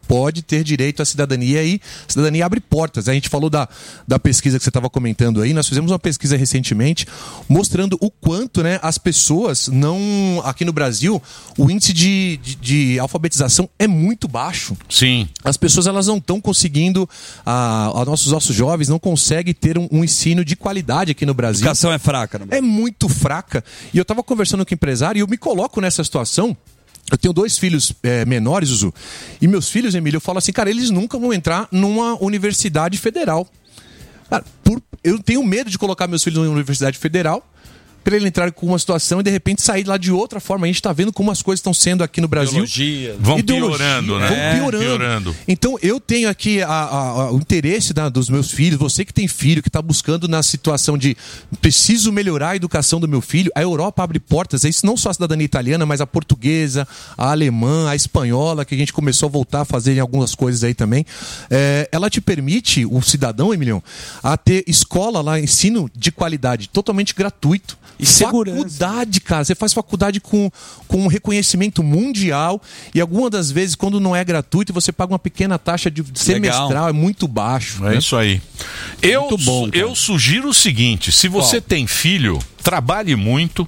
pode ter direito à cidadania e a cidadania abre portas. A gente falou da, da pesquisa que você estava comentando aí, nós fizemos uma pesquisa recentemente mostrando o quanto, né, as pessoas não... Aqui no Brasil, o índice de, de, de alfabetização é muito baixo. Sim. As pessoas elas não estão conseguindo, a, a nossos, nossos jovens não conseguem ter um, um ensino de qualidade aqui no Brasil. A educação é fraca, não? É muito fraca. E eu estava conversando com o empresário e eu me coloco nessa situação. Eu tenho dois filhos é, menores, Zuzu. E meus filhos, Emílio, eu falo assim, cara, eles nunca vão entrar numa universidade federal. Cara, por, eu tenho medo de colocar meus filhos numa universidade federal, para ele entrar com uma situação e de repente sair lá de outra forma. A gente está vendo como as coisas estão sendo aqui no Brasil. Ideologia. Vão Ideologia, piorando, né? Vão É, piorando. piorando. Então eu tenho aqui a, a, a, o interesse da, dos meus filhos, você que tem filho, que está buscando na situação de preciso melhorar a educação do meu filho. A Europa abre portas, isso não só a cidadania italiana, mas a portuguesa, a alemã, a espanhola, que a gente começou a voltar a fazer em algumas coisas aí também. É, ela te permite, o cidadão, Emiliano, a ter escola lá, ensino de qualidade, totalmente gratuito. E segurança. Faculdade, cara. Você faz faculdade com, com um reconhecimento mundial e algumas das vezes, quando não é gratuito, você paga uma pequena taxa de semestral, Legal. é muito baixo. É né? isso aí. Eu, Muito bom, cara. eu sugiro o seguinte: se você Qual? tem filho, trabalhe muito,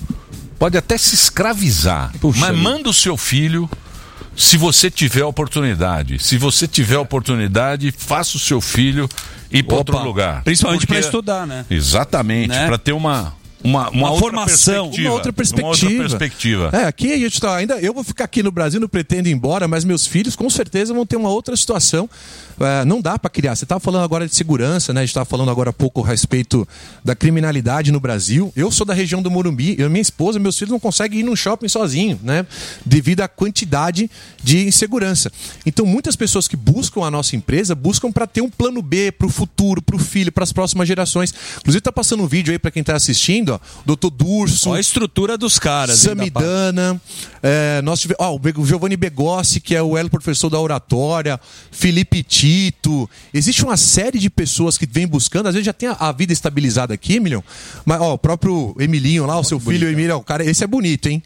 pode até se escravizar, Puxa mas vida. manda o seu filho. Se você tiver oportunidade, se você tiver oportunidade, faça o seu filho ir para outro Opa. lugar. Principalmente Porque- para estudar, né? Exatamente, Né? para ter uma uma, uma, Uma outra formação. perspectiva. Uma outra perspectiva. Uma outra perspectiva. É, aqui a gente tá, ainda eu vou ficar aqui no Brasil, não pretendo ir embora, mas meus filhos com certeza vão ter uma outra situação. É, não dá para criar. Você estava falando agora de segurança, né? A gente estava falando agora há pouco a respeito da criminalidade no Brasil. Eu sou da região do Morumbi, eu, minha esposa, meus filhos não conseguem ir num shopping sozinho, né? Devido à quantidade de insegurança. Então, muitas pessoas que buscam a nossa empresa buscam para ter um plano B para o futuro, para o filho, para as próximas gerações. Inclusive, tá passando um vídeo aí para quem está assistindo, ó, doutor Durso. Olha a estrutura dos caras. hein, da parte. Samidana, é, nós tivemos, ó, o Giovanni Begossi, que é o elo professor da oratória, Felipe Tito. Existe uma série de pessoas que vem buscando, às vezes já tem a, a vida estabilizada aqui, Emiliano, mas ó, o próprio Emilinho lá, o seu filho Emílio, o cara, esse é bonito, hein?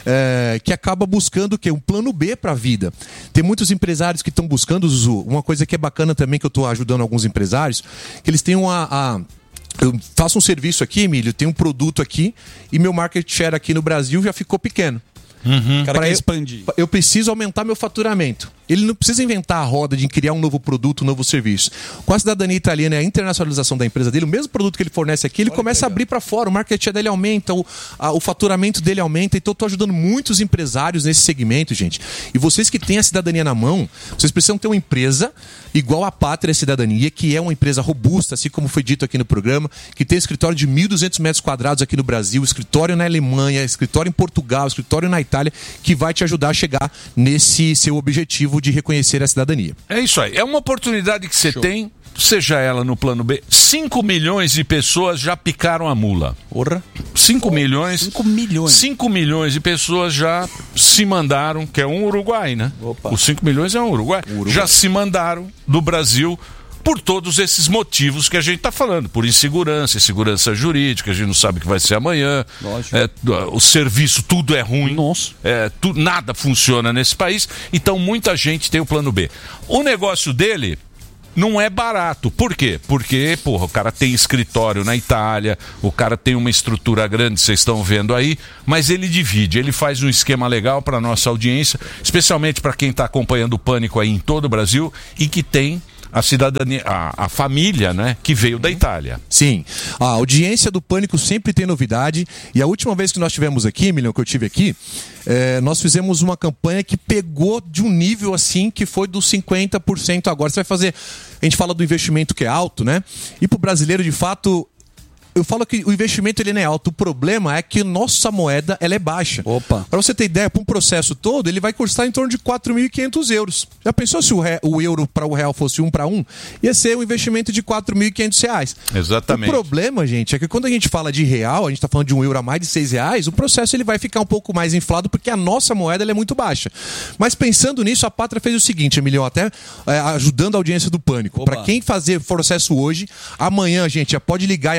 É, que acaba buscando o quê? Um plano B para a vida. Tem muitos empresários que estão buscando, Zuzu, uma coisa que é bacana também, que eu estou ajudando alguns empresários, que eles têm uma... A, eu faço um serviço aqui, Emílio, tenho um produto aqui e meu market share aqui no Brasil já ficou pequeno. Uhum. O cara Pra quer eu- expandir. Eu preciso aumentar meu faturamento. Ele não precisa inventar a roda de criar um novo produto, um novo serviço. Com a cidadania italiana e a internacionalização da empresa dele, o mesmo produto que ele fornece aqui, ele começa a abrir para fora. O market share dele aumenta, o, a- o faturamento dele aumenta. Então, eu estou ajudando muitos empresários nesse segmento, gente. E vocês que têm a cidadania na mão, vocês precisam ter uma empresa igual a Pátria Cidadania, que é uma empresa robusta, assim como foi dito aqui no programa, que tem escritório de mil e duzentos metros quadrados aqui no Brasil, escritório na Alemanha, escritório em Portugal, escritório na Itália, que vai te ajudar a chegar nesse seu objetivo de reconhecer a cidadania. É isso aí. É uma oportunidade que você tem, seja ela no plano B. cinco milhões de pessoas já picaram a mula. Porra. cinco milhões. cinco milhões. cinco milhões de pessoas já se mandaram, que é um Uruguai, né? Opa. Os cinco milhões é um Uruguai. Uruguai. Já se mandaram do Brasil por todos esses motivos que a gente está falando. Por insegurança, insegurança jurídica, a gente não sabe o que vai ser amanhã. Lógico. É, o serviço, tudo é ruim. Nossa. É, tu, nada funciona nesse país. Então muita gente tem o plano B. O negócio dele não é barato. Por quê? Porque, porra, o cara tem escritório na Itália, o cara tem uma estrutura grande, vocês estão vendo aí, mas ele divide, ele faz um esquema legal para nossa audiência, especialmente para quem está acompanhando o Pânico aí em todo o Brasil e que tem a cidadania, a, a família, né, que veio da Itália. Sim, a audiência do Pânico sempre tem novidade. E a última vez que nós tivemos aqui, Emiliano, que eu tive aqui, é, nós fizemos uma campanha que pegou de um nível assim que foi dos cinquenta por cento agora. Você vai fazer, a gente fala do investimento que é alto, né? E pro brasileiro, de fato, eu falo que o investimento ele não é alto. O problema é que nossa moeda ela é baixa. Opa. Para você ter ideia, para um processo todo, ele vai custar em torno de quatro mil e quinhentos euros. Já pensou se o, re... o euro para o real fosse um para um? Ia ser um investimento de quatro mil e quinhentos reais. Exatamente. O problema, gente, é que quando a gente fala de real, a gente está falando de um euro a mais de seis reais, o processo ele vai ficar um pouco mais inflado porque a nossa moeda ela é muito baixa. Mas pensando nisso, a Pátria fez o seguinte, Emiliano, até é, ajudando a audiência do Pânico. Para quem fazer processo hoje, amanhã, gente, já pode ligar e agendar,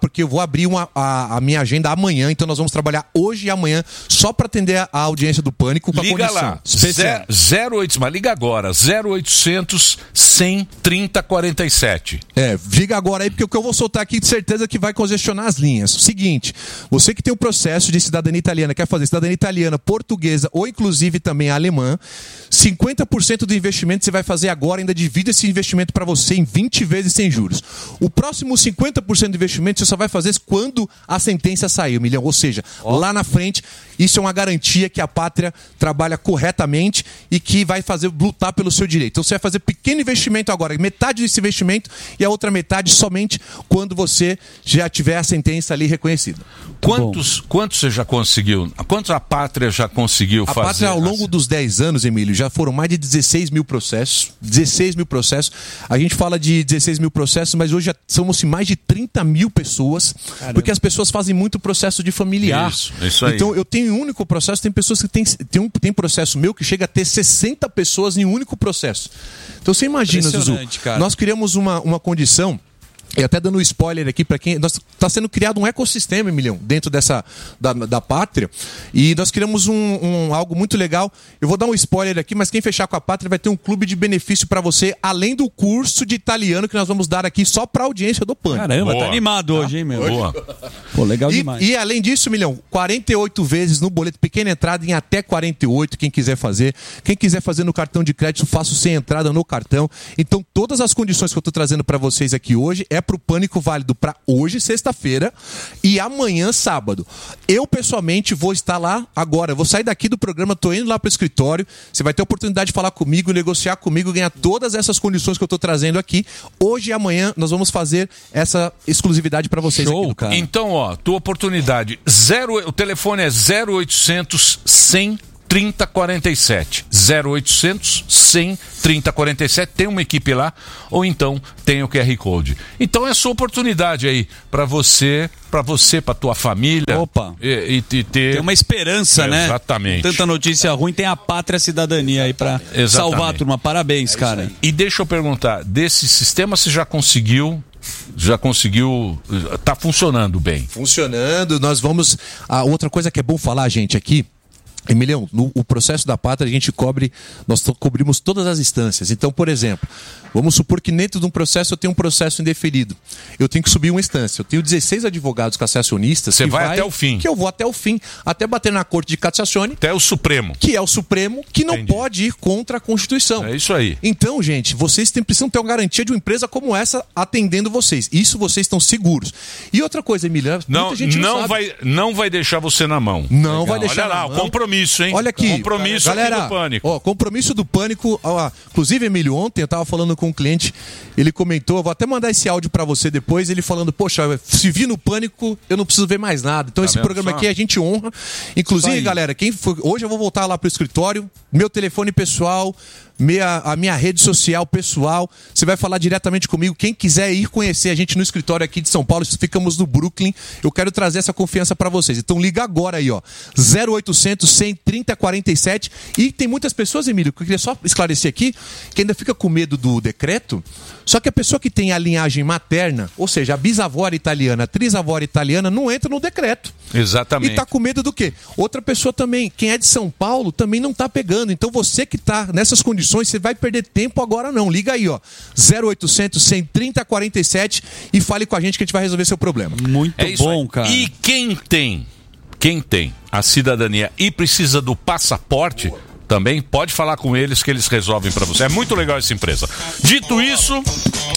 porque eu vou abrir uma, a, a minha agenda amanhã, então nós vamos trabalhar hoje e amanhã só para atender a, a audiência do Pânico com a liga condição lá, especial. zero oito, mas liga agora, zero oitocentos, cem, trinta, quarenta e sete. É, liga agora aí, porque o que eu vou soltar aqui de certeza que vai congestionar as linhas. Seguinte, você que tem o processo de cidadania italiana, quer fazer cidadania italiana, portuguesa ou inclusive também alemã, cinquenta por cento do investimento você vai fazer agora, ainda divide esse investimento para você em vinte vezes sem juros. O próximo cinquenta por cento do investimento você só vai fazer quando a sentença sair, milhão. Ou seja, oh. lá na frente, isso é uma garantia que a Pátria trabalha corretamente e que vai fazer lutar pelo seu direito. Então você vai fazer pequeno investimento agora, metade desse investimento e a outra metade somente quando você já tiver a sentença ali reconhecida. Quantos, quantos você já conseguiu? Quantos a Pátria já conseguiu a fazer? A Pátria, ao longo dos dez anos, Emílio, já foram mais de dezesseis mil processos. dezesseis mil processos. A gente fala de dezesseis mil processos, mas hoje já somos mais de trinta mil pessoas, Caramba. porque as pessoas fazem muito processo de familiar. Isso, isso aí. Então eu tenho um único processo, tem pessoas que têm tem um tem processo meu que chega a ter sessenta pessoas em um único processo. Então você imagina, Zuzu, cara. nós criamos uma, uma condição. E até dando um spoiler aqui para quem... Está sendo criado um ecossistema, Emilhão, dentro dessa da, da Pátria. E nós criamos um, um, algo muito legal. Eu vou dar um spoiler aqui, mas quem fechar com a Pátria vai ter um clube de benefício para você, além do curso de italiano que nós vamos dar aqui só para a audiência do Pânico. Caramba, Boa. Tá animado hoje, hein, meu? Boa. Pô, legal e, demais. E além disso, Milhão, quarenta e oito vezes no boleto, pequena entrada em até quarenta e oito, quem quiser fazer. Quem quiser fazer no cartão de crédito, faço sem entrada no cartão. Então, todas as condições que eu estou trazendo para vocês aqui hoje é para o Pânico válido para hoje, sexta-feira, e amanhã, sábado. Eu, pessoalmente, vou estar lá agora. Eu vou sair daqui do programa, tô indo lá pro escritório. Você vai ter a oportunidade de falar comigo, negociar comigo, ganhar todas essas condições que eu tô trazendo aqui. Hoje e amanhã nós vamos fazer essa exclusividade para vocês. Show, aqui no cara. Então, ó, tua oportunidade. Zero, o telefone é zero oitocentos, cem, trinta, quarenta e sete. zero oitocentos, cem, trinta, quarenta e sete. Tem uma equipe lá, ou então tem o Q R Code. Então é a sua oportunidade aí para você, para você, para tua família. Opa. E, e, e ter tem uma esperança, é, né? Exatamente. Tanta notícia ruim, tem a Pátria Cidadania aí para salvar a turma. Parabéns, é cara. E deixa eu perguntar, desse sistema você já conseguiu Já conseguiu, tá funcionando bem? Funcionando, nós vamos... A outra coisa que é bom falar, gente, aqui, Emilhão, no o processo da Pátria a gente cobre, nós cobrimos todas as instâncias. Então, por exemplo, vamos supor que dentro de um processo eu tenho um processo indeferido. Eu tenho que subir uma instância. Eu tenho dezesseis advogados cassacionistas. Você que vai, vai até o fim. Que eu vou até o fim, até bater na Corte de Cassazione. Até o Supremo. Que é o Supremo, que não Entendi. pode ir contra a Constituição. É isso aí. Então, gente, vocês têm, precisam ter uma garantia de uma empresa como essa atendendo vocês. Isso vocês estão seguros. E outra coisa, Emília, não, muita gente não, não sabe. vai, não vai deixar você na mão. Não Legal. vai deixar Olha lá, na o mão. compromisso. Hein? Olha aqui, compromisso galera, aqui do Pânico. Ó, compromisso do Pânico. Ó, inclusive, Emílio, ontem eu tava falando com um cliente, ele comentou, eu vou até mandar esse áudio pra você depois, ele falando, poxa, se vir no Pânico, eu não preciso ver mais nada. Então Tá esse vendo programa só? aqui a gente honra. Inclusive, galera, quem for, hoje eu vou voltar lá pro escritório, meu telefone pessoal, Minha, a minha rede social pessoal, você vai falar diretamente comigo. Quem quiser ir conhecer a gente no escritório aqui de São Paulo, ficamos no Brooklyn, eu quero trazer essa confiança para vocês. Então liga agora aí, ó, zero oitocentos, cem, trinta, quarenta e sete. E tem muitas pessoas, Emílio, que eu queria só esclarecer aqui, que ainda fica com medo do decreto. Só que a pessoa que tem a linhagem materna, ou seja, a bisavó era italiana, a trisavó era italiana, não entra no decreto. Exatamente. E tá com medo do quê? Outra pessoa também, quem é de São Paulo, também não tá pegando. Então você que tá nessas condições, você vai perder tempo agora não. Liga aí, ó, zero oitocentos, cem, trinta, quarenta e sete e fale com a gente que a gente vai resolver seu problema. Muito É isso bom, aí. cara. E quem tem, quem tem a cidadania e precisa do passaporte, também pode falar com eles que eles resolvem para você. É muito legal essa empresa. Dito isso...